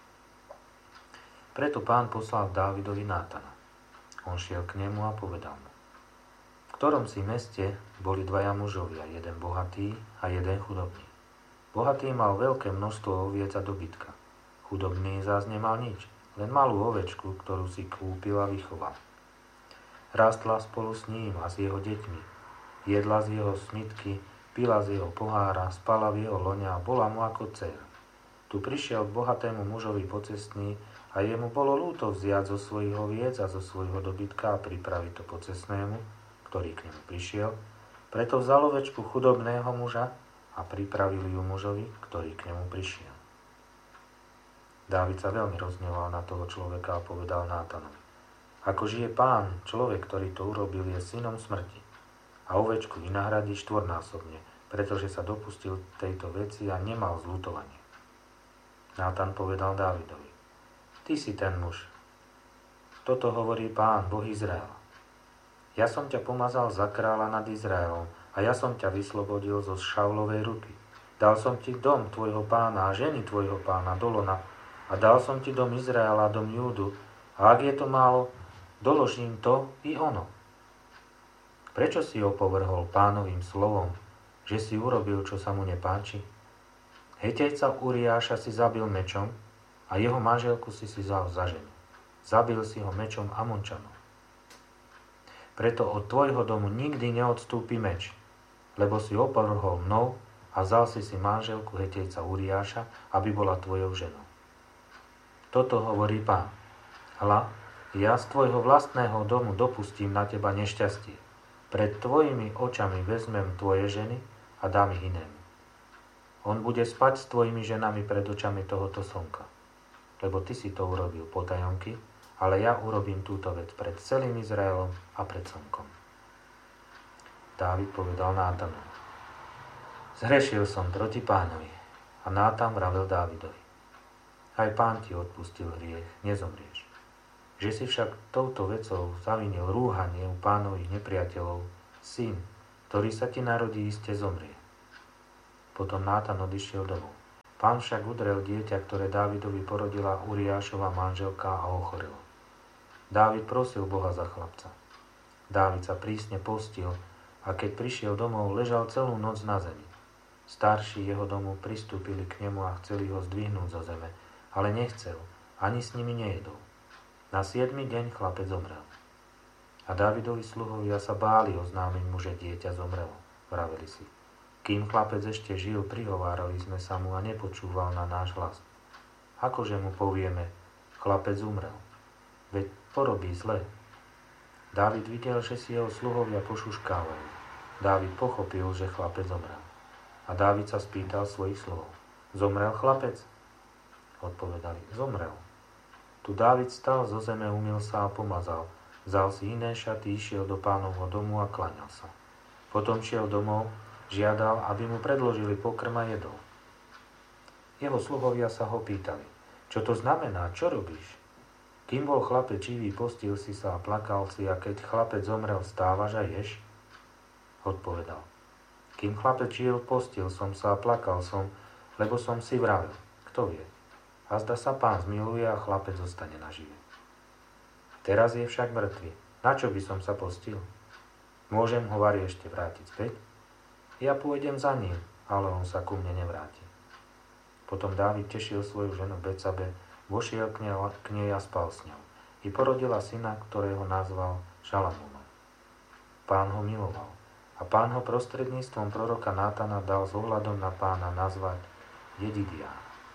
Preto pán poslal Dávidovi Nátana. On šiel k nemu a povedal mu: V ktorom si meste boli dvaja mužovia, jeden bohatý a jeden chudobný. Bohatý mal veľké množstvo oviec a dobytka. Chudobný zás nemal nič, len malú ovečku, ktorú si kúpil a vychoval. Rástla spolu s ním a s jeho deťmi. Jedla z jeho smitky, pila z jeho pohára, spala v jeho lone a bola mu ako dcéra. Tu prišiel k bohatému mužovi pocestný a jemu bolo ľúto vziať zo svojich oviec a zo svojho dobytka a pripraviť to pocestnému, ktorý k nemu prišiel. Preto vzal ovečku chudobného muža a pripravil ju mužovi, ktorý k nemu prišiel. Dávid sa veľmi rozhneval na toho človeka a povedal Nátanovi: Ako žije pán, človek, ktorý to urobil, je synom smrti. A ovečku vynahradí štvornásobne, pretože sa dopustil tejto veci a nemal zľutovanie. Nátan povedal Dávidovi: Ty si ten muž. Toto hovorí pán, Boh Izraela. Ja som ťa pomazal za kráľa nad Izraelom a ja som ťa vyslobodil zo Šaulovej ruky. Dal som ti dom tvojho pána a ženy tvojho pána Dolona, a dal som ti dom Izraela a dom Júdu, a ak je to málo, doložím to i ono. Prečo si opovrhol pánovým slovom, že si urobil, čo sa mu nepáči? Hetejca Uriáša si zabil mečom a jeho manželku si si vzal za ženu. Zabil si ho mečom Amončanov. Preto od tvojho domu nikdy neodstúpi meč, lebo si opovrhol mnou a vzal si si manželku Hetejca Uriáša, aby bola tvojou ženou. Toto hovorí pán: Hľa, ja z tvojho vlastného domu dopustím na teba nešťastie. Pred tvojimi očami vezmem tvoje ženy a dám ich inému. On bude spať s tvojimi ženami pred očami tohoto slnka. Lebo ty si to urobil potajomky, ale ja urobím túto vec pred celým Izraelom a pred slnkom. Dávid povedal Nátanovi: Zhrešil som proti pánovi. A Nátan vravel Dávidovi: Aj pán ti odpustil hriech, nezomrieš. Že si však touto vecou zavinil rúhanie u pánových nepriateľov, syn, ktorý sa ti narodí, iste zomrie. Potom Nátan odišiel domov. Pán však udrel dieťa, ktoré Dávidovi porodila Uriášova manželka a ochorelo. Dávid prosil Boha za chlapca. Dávid sa prísne postil a keď prišiel domov, ležal celú noc na zemi. Starší jeho domu pristúpili k nemu a chceli ho zdvihnúť zo zeme, ale nechcel, ani s nimi nejedol. Na siedmy deň chlapec zomrel. A Dávidovi sluhovia sa báli oznámiť mu, že dieťa zomrelo. Vraveli si: kým chlapec ešte žil, prihovárali sme sa mu a nepočúval na náš hlas. Akože mu povieme: chlapec umrel? Veď porobí zle. Dávid videl, že si jeho sluhovia pošuškávajú. Dávid pochopil, že chlapec zomrel. A Dávid sa spýtal svojich sluhov: zomrel chlapec? Odpovedali: zomrel. Tu Dávid stal zo zeme, umyl sa a pomazal. Vzal si iné šaty, išiel do pánovho domu a klaňal sa. Potom šiel domov, žiadal, aby mu predložili pokrm a jedol. Jeho sluhovia sa ho pýtali: čo to znamená, čo robíš? Kým bol chlapec živý, postil si sa a plakal si, a keď chlapec zomrel, stávaš a ješ? Odpovedal: kým chlapec žil, postil som sa a plakal som, lebo som si vravel: kto vie, azda sa pán zmiluje a chlapec zostane nažive. Teraz je však mŕtvy. Na čo by som sa postil? Môžem ho vari ešte vrátiť späť? Ja pôjdem za ním, ale on sa ku mne nevráti. Potom Dávid tešil svoju ženu Betsabe, vošiel k nej, k nej a spal s ňou. I porodila syna, ktorého nazval Šalamúnom. Pán ho miloval a pán ho prostredníctvom proroka Nátana dal s ohľadom na pána nazvať Jedidiá.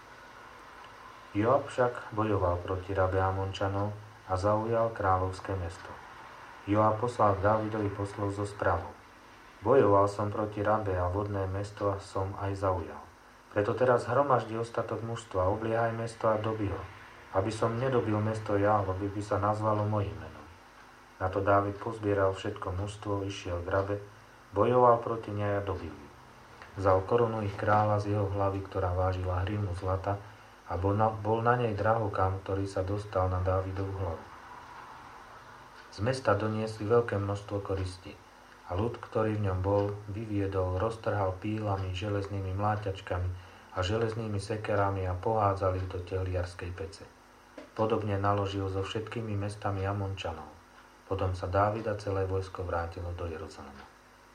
Joab však bojoval proti rabe Amončanov a zaujal kráľovské mesto. Joab poslal k Dávidovi poslov so správou: bojoval som proti rabe a vodné mesto som aj zaujal. Preto teraz hromaždi ostatok mužstva, obliehaj mesto a dobi ho, aby som nedobil mesto ja, lebo by sa nazvalo mojím menom. Na to Dávid pozbieral všetko mužstvo, išiel k rabe, bojoval proti nej a dobil ju. Vzal korunu ich kráľa z jeho hlavy, ktorá vážila hrivnu zlata, a bol na, bol na nej drahokam, ktorý sa dostal na Dávidovú hlavu. Z mesta doniesli veľké množstvo koristí a ľud, ktorý v ňom bol, vyviedol, roztrhal pílami, železnými mláťačkami a železnými sekerami a pohádzali do tehliarskej pece. Podobne naložil so všetkými mestami Amončanov. Potom sa Dávid a celé vojsko vrátilo do Jeruzalema.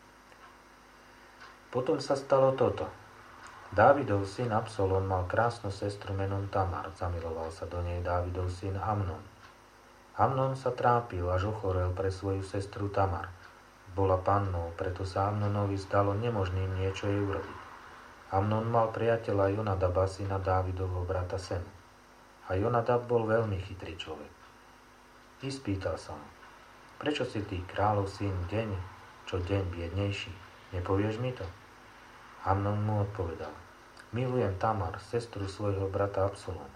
Potom sa stalo toto. Dávidov syn Absalom mal krásnu sestru menom Tamar. Zamiloval sa do nej Dávidov syn Amnon. Amnon sa trápil, až ochorel pre svoju sestru Tamar. Bola pannou, preto sa Amnonovi zdalo nemožným niečo jej urobiť. Amnon mal priateľa Jonadaba, syna Dávidovho brata Semu. A Jonadab bol veľmi chytrý človek. I spýtal sa mu: prečo si ty, kráľov syn, deň čo deň biednejší? Nepovieš mi to? Amnon mu odpovedal: milujem Tamar, sestru svojho brata Absaloma.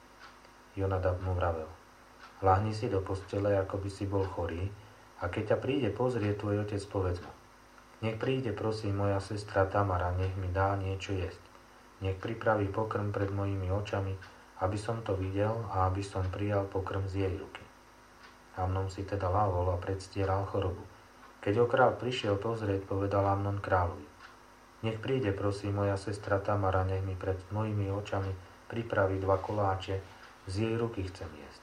Jonadab mu vravel: ľahni si do postele, ako by si bol chorý, a keď ťa príde pozrieť tvoj otec, povedz mu: nech príde, prosím, moja sestra Tamara, nech mi dá niečo jesť. Nech pripraví pokrm pred mojimi očami, aby som to videl a aby som prijal pokrm z jej ruky. Amnon si teda ľahol a predstieral chorobu. Keď ho kráľ prišiel pozrieť, povedal Amnon kráľovi: nech príde, prosím, moja sestra Tamara, nech mi pred mojimi očami pripraví dva koláče, z jej ruky chcem jesť.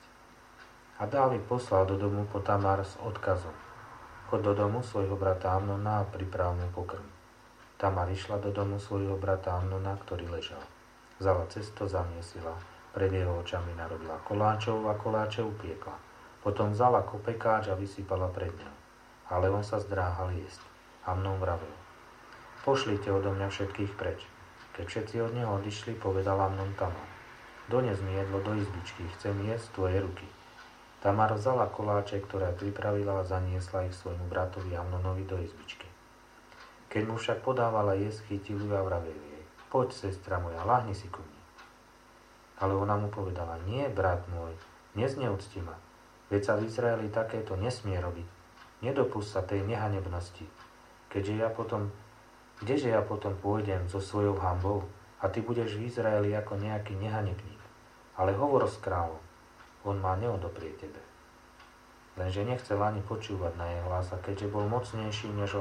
A Dávid poslal do domu po Tamar s odkazom: chod do domu svojho brata Amnona a priprav mu pokrm. Tamar išla do domu svojho brata Amnona, ktorý ležal. Vzala cesto, zamiesila, pred jeho očami narobila koláčov a koláče upiekla. Potom vzala kopekáč a vysypala pred ňou. Ale on sa zdráhal jesť. Amnon vravel: pošlite odo mňa všetkých preč. Keď všetci od neho odišli, povedal Amnon Tamar: dones mi jedlo do izbičky, chcem jesť tvoje ruky. Tamar vzala koláče, ktoré pripravila, a zaniesla ich svojmu bratovi Amnonovi do izbičky. Keď mu však podávala jesť, chytil ju a vravel jej: poď, sestra moja, ľahni si ku mne. Ale ona mu povedala: nie, brat môj, nezneúcti ma, veď sa v Izraeli takéto nesmie robiť. Nedopusť sa tej nehanebnosti, keďže ja potom Kdeže ja potom pôjdem so svojou hanbou a ty budeš v Izraeli ako nejaký nehanebník? Ale hovor s kráľom, on má neodoprie tebe. Lenže nechcel ani počúvať na jej hlas, a keďže bol mocnejší než ona,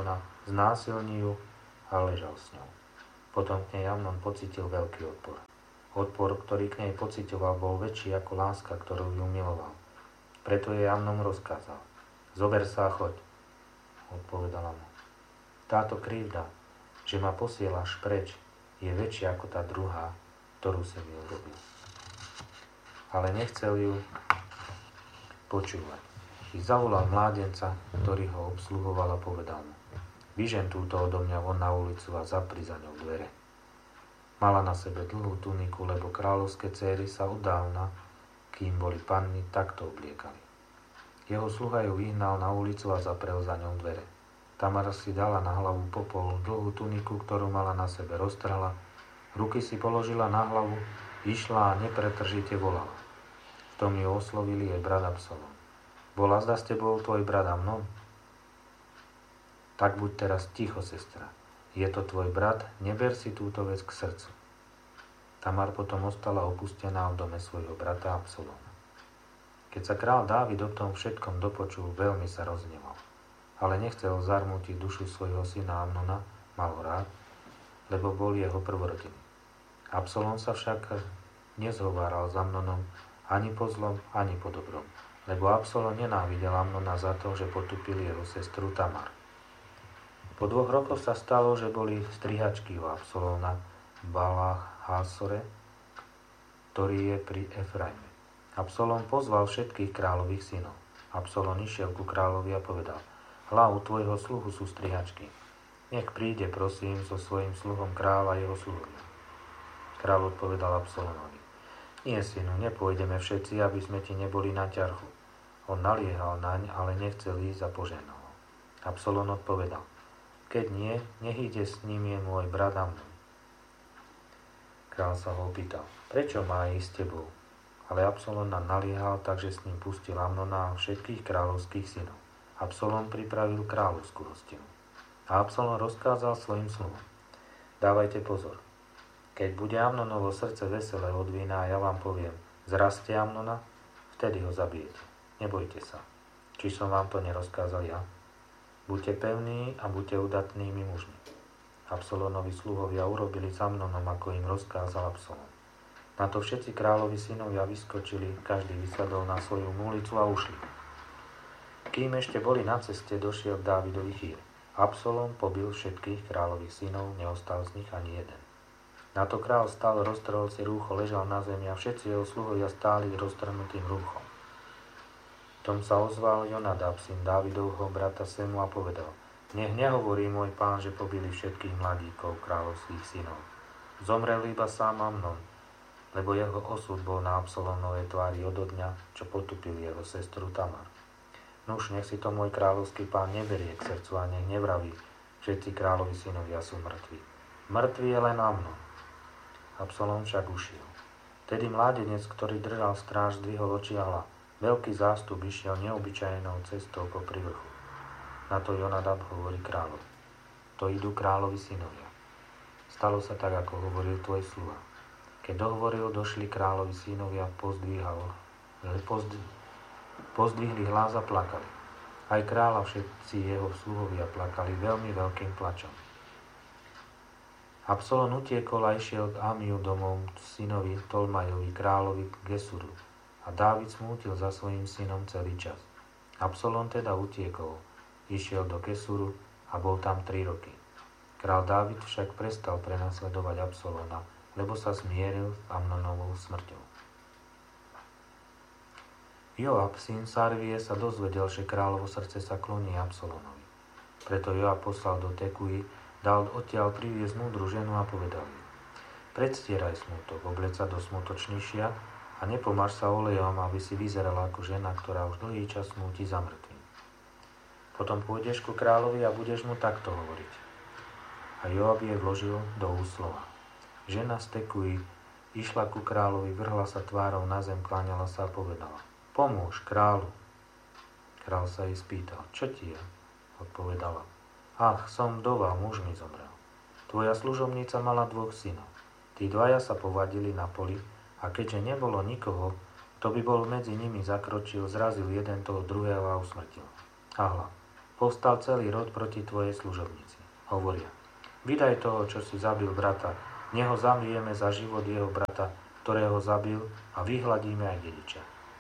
znásilní ju a ležal s ňou. Potom k nej Amnon pocítil veľký odpor. Odpor, ktorý k nej pocitoval, bol väčší ako láska, ktorú ju miloval. Preto jej Amnon rozkázal: zober sa a choď. Odpovedala mu: táto krivda, že ma posielaš preč, je väčšia ako tá druhá, ktorú si mi urobil. Ale nechcel ju počúvať. I zavolal mládenca, ktorý ho obsluhoval, a povedal mu: vyžen túto odo mňa von na ulicu a zapri za ňou dvere. Mala na sebe dlhú tuniku, lebo kráľovské céry sa oddávna, kým boli panny, takto obliekali. Jeho sluha ju vyhnal na ulicu a zaprel za ňou dvere. Tamara si dala na hlavu popol dlhú tuniku, ktorú mala na sebe, roztrhla, ruky si položila na hlavu, išla a nepretržite volala. V tom ju oslovili jej brat Absalom. Bol azda s tebou tvoj brat Amnon? Tak buď teraz ticho, sestra. Je to tvoj brat, neber si túto vec k srdcu. Tamar potom ostala opustená v dome svojho brata Absaloma. Keď sa král Dávid o tom všetkom dopočul, veľmi sa rozhneval. Ale nechcel zarmútiť dušu svojho syna Amnona, mal ho rád, lebo bol jeho prvorodený. Absalom sa však nezhováral s Amnonom ani po zlom, ani po dobrom, lebo Absalom nenávidel Amnona za to, že potupil jeho sestru Tamar. Po dvoch rokoch sa stalo, že boli strihačky u Absalóma v Balách Hásore, ktorý je pri Efraime. Absalom pozval všetkých kráľových synov. Absalom išiel ku kráľovi a povedal: hľa, u tvojho sluhu sú strihačky. Nech príde, prosím, so svojím sluhom kráľa a jeho sluhovia. Kráľ odpovedal Absalomovi: nie, synu, nepôjdeme všetci, aby sme ti neboli na ťarchu. On naliehal naň, ale nechcel ísť a požehnal. Absalom odpovedal: keď nie, nech ide s ním je môj brat Amnon. Král sa ho opýtal: prečo má ísť s tebou? Ale Absalom naliehal, takže s ním pustil Amnona a všetkých kráľovských synov. Absalom pripravil kráľovskú hostinu. A Absalom rozkázal svojim sluhom: dávajte pozor. Keď bude Amnonovo srdce veselé od vína a ja vám poviem: zraste Amnona, vtedy ho zabijete. Nebojte sa. Či som vám to nerozkázal ja? Buďte pevní a buďte udatnými mužmi. Absalónovi sluhovia urobili s Amnonom, ako im rozkázal Absalom. Na to všetci kráľovi synovia vyskočili, každý vysadol na svoju múlicu a ušli. Kým ešte boli na ceste, došiel Dávidový chýr. Absalom pobil všetkých kráľových synov, neostal z nich ani jeden. Na to kráľ stal, roztrhol si rúcho, ležal na zemi a všetci jeho sluhovia stáli roztrhnutým rúchom. Tom sa ozval Jonadab, syn Dávidovho brata Semu, a povedal: nech nehovorí môj pán, že pobili všetkých mladíkov kráľovských synov. Zomrel iba sám Amnon, lebo jeho osud bol na Absalómovej tvári odo dňa, čo potupil jeho sestru Tamar. Nuž, nech si to môj kráľovský pán neberie k srdcu a nech nevraví: všetci kráľovi synovia sú mŕtvi. Mŕtvy je len Amnon. Absalom však ušiel. Tedy mládenec, ktorý držal stráž, zdvihol oči a hľa. Veľký zástup išiel neobyčajnou cestou popri vrchu. Na to Jonadab hovorí kráľovi: to idú kráľovi synovia. Stalo sa tak, ako hovoril tvoj sluha. Keď dohovoril, došli kráľovi synovia, pozdvíhal, pozdv, pozdvihli hlas a plakali. Aj kráľ a všetci jeho sluhovia plakali veľmi veľkým plačom. Absalom utiekol a išiel k Amiu domov synovi Tolmajovi, kráľovi Gesuru. A Dávid smútil za svojím synom celý čas. Absalom teda utiekol, išiel do Gesuru a bol tam tri roky. Král Dávid však prestal prenasledovať Absalona, lebo sa zmieril s Amnonovou smrťou. Joab, syn Sarvie, sa dozvedel, že kráľovo srdce sa kloní Absalonovi. Preto Joab poslal do Tekuji, dal odtiaľ priviesť múdru ženu a povedal jej: predstieraj smutok, obleď sa do smutočnejšia a nepomáš sa olejom, aby si vyzerala ako žena, ktorá už dlhý čas smúti za mŕtvým. Potom pôjdeš ku kráľovi a budeš mu takto hovoriť. A Joab jej vložil do úst slova. Žena z Tekuji išla ku kráľovi, vrhla sa tvárou na zem, kláňala sa a povedala: pomôž kráľu. Král sa jej spýtal: čo ti je? Odpovedala: ach, som vdova, muž mi zomrel. Tvoja služobnica mala dvoch synov. Tí dvaja sa povadili na poli, a keďže nebolo nikoho, kto by bol medzi nimi zakročil, zrazil jeden toho druhého a usmrtil. A hľa, povstal celý rod proti tvojej služobnici. Hovoria, vydaj toho, čo si zabil brata, neho zabijeme za život jeho brata, ktorého zabil, a vyhladíme aj dediča.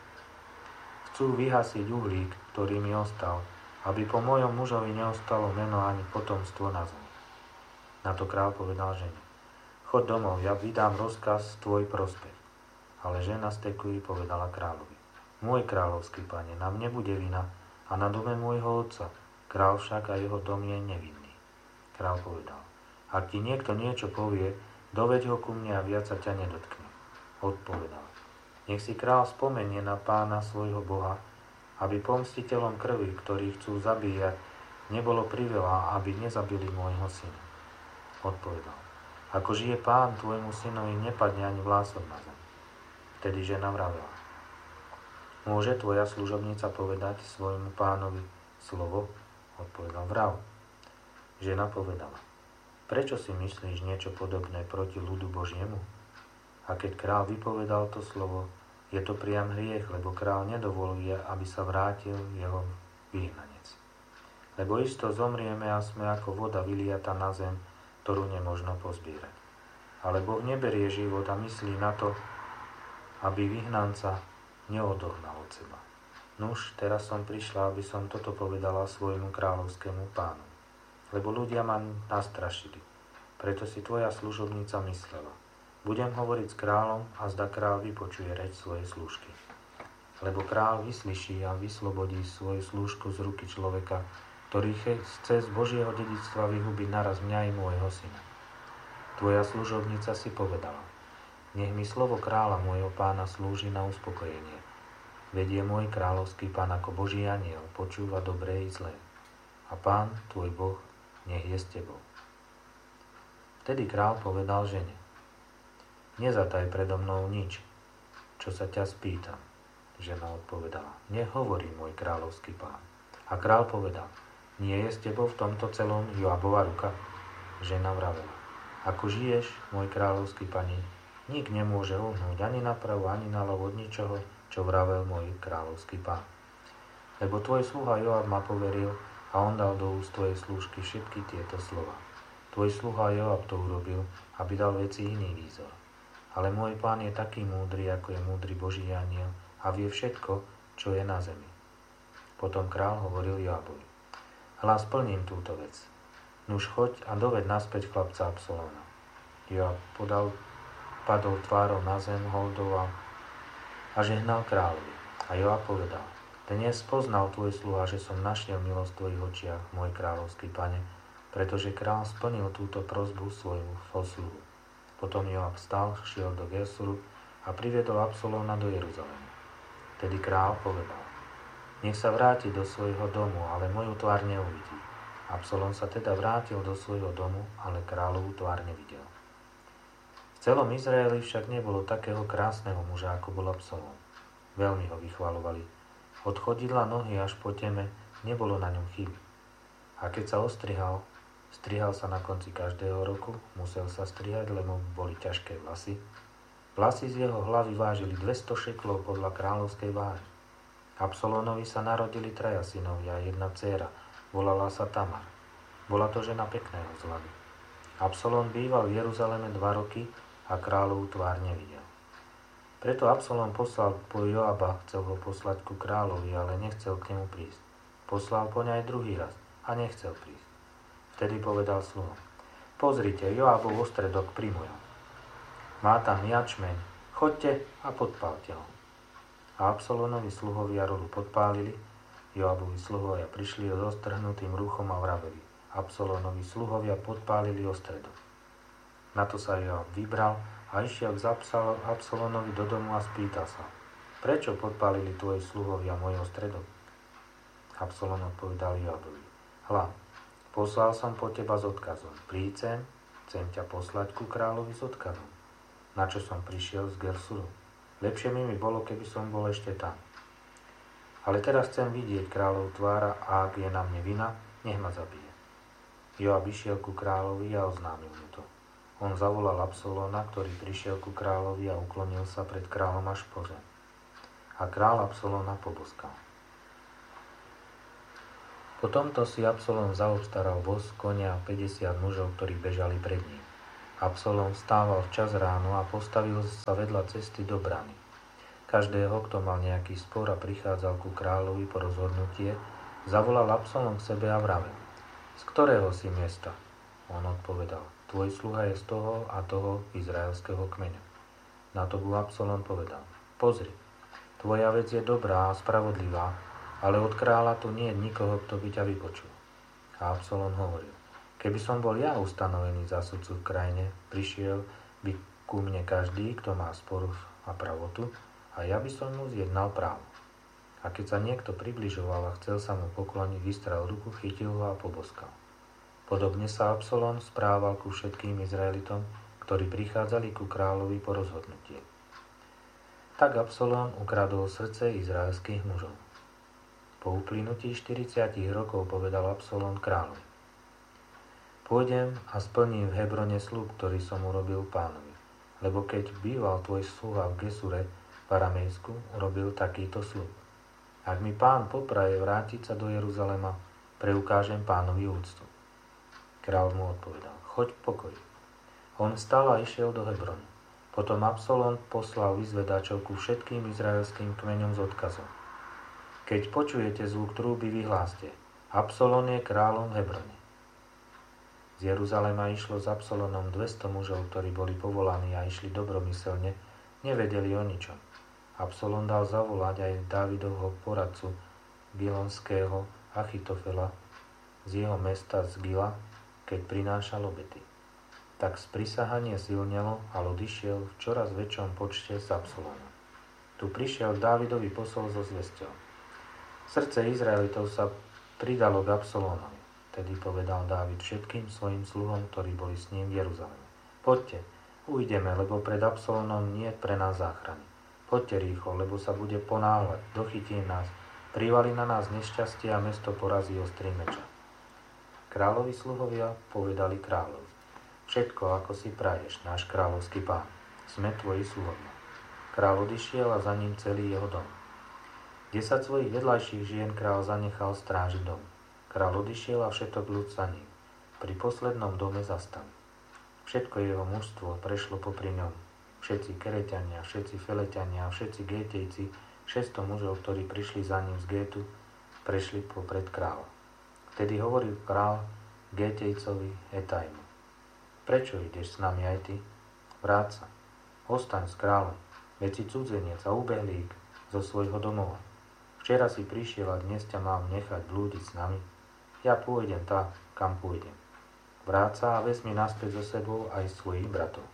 Chcú vyhasiť uhlík, ktorý mi ostal, aby po mojom mužovi neostalo meno ani potomstvo na zemi. Na to král povedal žene, chod domov, ja vydám rozkaz tvoj prospech. Ale žena z Tekoji povedala kráľovi, môj kráľovský pane, nám nebude vina a na dome môjho otca, král však a jeho dom je nevinný. Král povedal, ak ti niekto niečo povie, doveď ho ku mne a viac sa ťa nedotkne. Odpovedal, nech si král spomenie na Pána svojho Boha, aby pomstiteľom krvi, ktorí chcú zabíjať, nebolo priveľa, aby nezabili môjho syna. Odpovedal, ako žije Pán, tvojmu synovi nepadne ani vlások na zem. Vtedy žena vravela, môže tvoja služobnica povedať svojmu pánovi slovo? Odpovedal, vrav. Žena povedala, prečo si myslíš niečo podobné proti ľudu Božiemu? A keď král vypovedal to slovo, je to priam hriech, lebo král nedovoluje, aby sa vrátil jeho vyhnanec. Lebo isto zomrieme a sme ako voda vyliata na zem, ktorú nemožno pozbierať. Ale Boh neberie život a myslí na to, aby vyhnanca neodohnal od seba. Nuž, teraz som prišla, aby som toto povedala svojmu kráľovskému pánu. Lebo ľudia ma nastrašili. Preto si tvoja služobnica myslela. Budem hovoriť s kráľom a zda kráľ vypočuje reč svojej slúžky. Lebo kráľ vyslyší a vyslobodí svoju slúžku z ruky človeka, ktorý chce z Božieho dedičstva vyhubiť naraz mňa i môjho syna. Tvoja služobnica si povedala, nech mi slovo kráľa môjho pána slúži na uspokojenie. Vedie môj kráľovský pán ako Boží anjel, počúva dobré i zlé. A pán, tvoj Boh, nech je s tebou. Vtedy kráľ povedal žene, nezataj predo mnou nič, čo sa ťa spýtam. Žena odpovedala, nehovorí môj kráľovský pán. A kráľ povedal, nie je s tebou v tomto celom Joabova ruka? Žena vravela, ako žiješ, môj kráľovský pani, nik nemôže uhnúť ani napravo, ani naľavo od ničoho, čo vravel môj kráľovský pán. Lebo tvoj sluha Joab ma poveril a on dal do úst tvojej slúžky všetky tieto slova. Tvoj sluha Joab to urobil, aby dal veci iný výzor. Ale môj pán je taký múdry, ako je múdry Boží anjel a vie všetko, čo je na zemi. Potom král hovoril Joabovi, hľa, splním túto vec. Nuž choď a doved naspäť chlapca Absalóna. Joab podal, padol tvárou na zem, holdoval a žehnal kráľovi. A Joab povedal, dnes spoznal tvoj sluha, že som našiel milosť v tvojich očiach, môj kráľovský pane, pretože král splnil túto prosbu svojmu posluhu. Potom Joab vstal, šiel do Gesuru a priviedol Absalóna do Jeruzalema. Tedy král povedal, nech sa vráti do svojho domu, ale moju tvár neuvidí. Absalón sa teda vrátil do svojho domu, ale kráľovú tvár nevidel. V celom Izraeli však nebolo takého krásneho muža, ako bol Absalón. Veľmi ho vychvalovali. Od chodidla nohy až po teme nebolo na ňom chyby. A keď sa ostrihal, strihal sa na konci každého roku, musel sa strihať, lebo boli ťažké vlasy. Vlasy z jeho hlavy vážili dvesto šeklov podľa kráľovskej váhy. Absalónovi sa narodili traja synovia a jedna dcéra, volala sa Tamar. Bola to žena pekného vzhľadu. Absalón býval v Jeruzaleme dva roky a kráľovú tvár nevidel. Preto Absalón poslal po Joaba, chcel ho poslať ku kráľovi, ale nechcel k nemu prísť. Poslal po ňa aj druhý raz a nechcel prísť. Vtedy povedal sluhom, pozrite, Joabov ostredok pri mojom. Má tam jačmeň, choďte a podpálte ho. A Absalónovi sluhovia rolu podpálili, Joabovi sluhovia prišli s ostrhnutým ruchom a vraveli. Absalónovi sluhovia podpálili ostredok. Na to sa Joab vybral a išiel k Absalónovi do domu a spýtal sa, prečo podpálili tvoji sluhovia môj ostredok? Absalón odpovedal Joabovi, hľa, poslal som po teba s odkazom. Príď sem, chcem ťa poslať ku kráľovi s odkazom. Na čo som prišiel z Gersuru? Lepšie mi mi bolo, keby som bol ešte tam. Ale teraz chcem vidieť kráľov tvára a ak je na mne vina, nech ma zabije. Joab išiel ku kráľovi a oznámil mu to. On zavolal Absalóna, ktorý prišiel ku kráľovi a uklonil sa pred kráľom až po zem. A kráľ Absalóna poboskal. Po tomto si Absalom zaobstaral voz, konia a päťdesiat mužov, ktorí bežali pred ním. Absalom vstával včas ráno a postavil sa vedľa cesty do brany. Každého, kto mal nejaký spor a prichádzal ku kráľovi po rozhodnutie, zavolal Absalom k sebe a vravel: Z ktorého si miesta? On odpovedal: Tvoj sluha je z toho a toho izraelského kmeňa. Na to mu Absalom povedal: Pozri, tvoja vec je dobrá a spravodlivá, ale od kráľa tu nie je nikoho, kto by ťa vypočul. A Absalom hovoril: Keby som bol ja ustanovený za sudcu v krajine, prišiel by ku mne každý, kto má spor a pravotu, a ja by som mu zjednal právo. A keď sa niekto približoval a chcel sa mu pokloniť, vystrel ruku, chytil ho a poboskal. Podobne sa Absalom správal ku všetkým Izraelitom, ktorí prichádzali ku kráľovi po rozhodnutie. Tak Absalom ukradol srdce izraelských mužov. Po uplynutí štyridsiatich rokov povedal Absalom kráľovi: Pôjdem a splním v Hebrone sľub, ktorý som urobil pánovi, lebo keď býval tvoj sluha v Gesure, v Aramejsku, urobil takýto sľub. Ak mi pán popraje vrátiť sa do Jeruzalema, preukážem pánovi úctu. Kráľ mu odpovedal: Choď v pokoji. On vstal a išiel do Hebronu. Potom Absalom poslal vyzvedačov ku všetkým izraelským kmeňom s odkazom: Keď počujete zvuk trúby, vyhláste: Absalom je kráľom v Hebrone. Z Jeruzalema išlo s Absalonom dvesto mužov, ktorí boli povolaní a išli dobromyselne, nevedeli o ničom. Absalom dal zavolať aj Dávidovho poradcu Gilonského Achitofela z jeho mesta z Gila, keď prinášal obety. Tak sprisahanie silnelo a ľud išiel v čoraz väčšom počte s Absalomom. Tu prišiel Dávidovi posol so zvesťou. Srdce Izraelitov sa pridalo k Absalómovi. Tedy povedal Dávid všetkým svojim sluhom, ktorí boli s ním v Jeruzaleme: Poďte, ujdeme, lebo pred Absalónom nie je pre nás záchrany. Poďte rýchlo, lebo sa bude ponáhľať, dochytí nás, privali na nás nešťastie a mesto porazí ostrý meča. Kráľovi sluhovia povedali kráľovi: Všetko, ako si praješ, náš kráľovský pán, sme tvoji sluhovia. Kráľ odišiel a za ním celý jeho dom. Desať svojich vedľajších žien kráľ zanechal strážiť dom. Kráľ odišiel a všetok ľud za ním. Pri poslednom dome zastal. Všetko jeho mužstvo prešlo popri ňom. Všetci Kereťania, všetci Feleťania a všetci Gétejci, šesťsto mužov, ktorí prišli za ním z Gétu, prešli popred kráľa. Vtedy hovoril kráľ Gétejcovi Etajmu: Prečo ideš s nami aj ty? Vráť sa, ostaň s kráľom, veď si cudzenec a ubehlík zo svojho domova. Včera si prišiel a dnes ťa mám nechať blúdiť s nami. Ja pôjdem tak, kam pôjdem. Vráť sa a vezmi naspäť so sebou aj svojich bratov.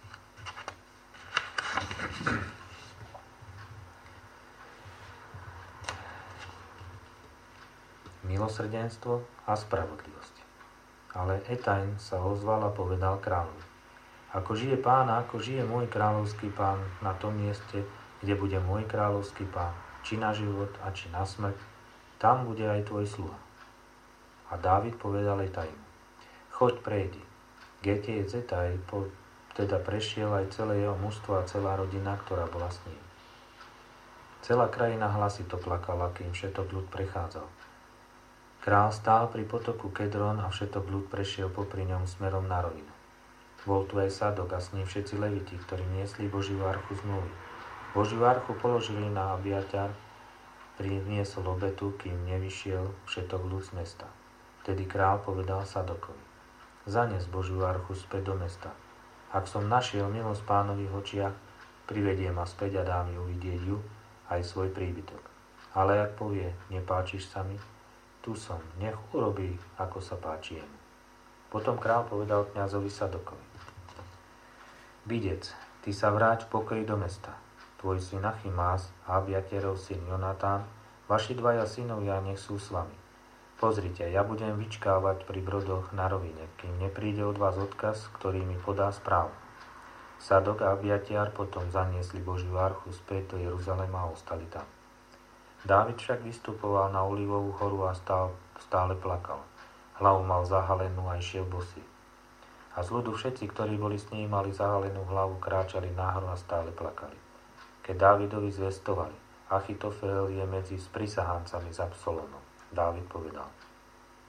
Milosrdenstvo a spravodlivosť. Ale Etajn sa ozval a povedal kráľovi: Ako žije pán a ako žije môj kráľovský pán na tom mieste, kde bude môj kráľovský pán, či na život a či na smrť, tam bude aj tvoj sluha. A Dávid povedal Etajmu: Choď, prejdi. Gétejec Etaj teda prešiel aj celé jeho mužstvo a celá rodina, ktorá bola s ním. Celá krajina hlasito plakala, kým všetok ľud prechádzal. Král stál pri potoku Kedron a všetok ľud prešiel popri ňom smerom na rovinu. Bol tu aj Sadok a s ním všetci leviti, ktorí niesli Božiu archu zmluvy. Božiu archu položili na Abiatar, priniesol obetu, kým nevyšiel všetok ľud z mesta. Vtedy král povedal Sadokovi: Zanes Božiu archu späť do mesta. Ak som našiel milosť pánových očiach, privedie ma späť a dám ju vidieť ju, aj svoj príbytok. Ale ak povie: Nepáčiš sa mi, tu som, nech urobí, ako sa páči jemu. Potom král povedal kňazovi Sadokovi: Videc, ty sa vráť v pokoji do mesta. Tvoj syn Achimás a Abiaterov syn Jonatán, vaši dvaja synovia, nech sú s vami. Pozrite, ja budem vyčkávať pri brodoch na rovine, kým nepríde od vás odkaz, ktorý mi podá správu. Sadok a Abiatar potom zaniesli Božiu archu späť do Jeruzalema a ostali tam. Dávid však vystupoval na Olivovú horu a stál, stále plakal. Hlavu mal zahalenú a išiel bosý. A z ľudu všetci, ktorí boli s ním, mali zahalenú hlavu, kráčali náhor a stále plakali. Keď Dávidovi zvestovali: Achitofel je medzi sprisahancami s Absalomom, Dávid povedal: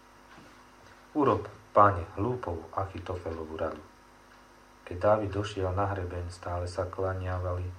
Urob, páne, hlúpovú Achitofelovú radu. Keď Dávid došiel na hrebeň, stále sa klaniavali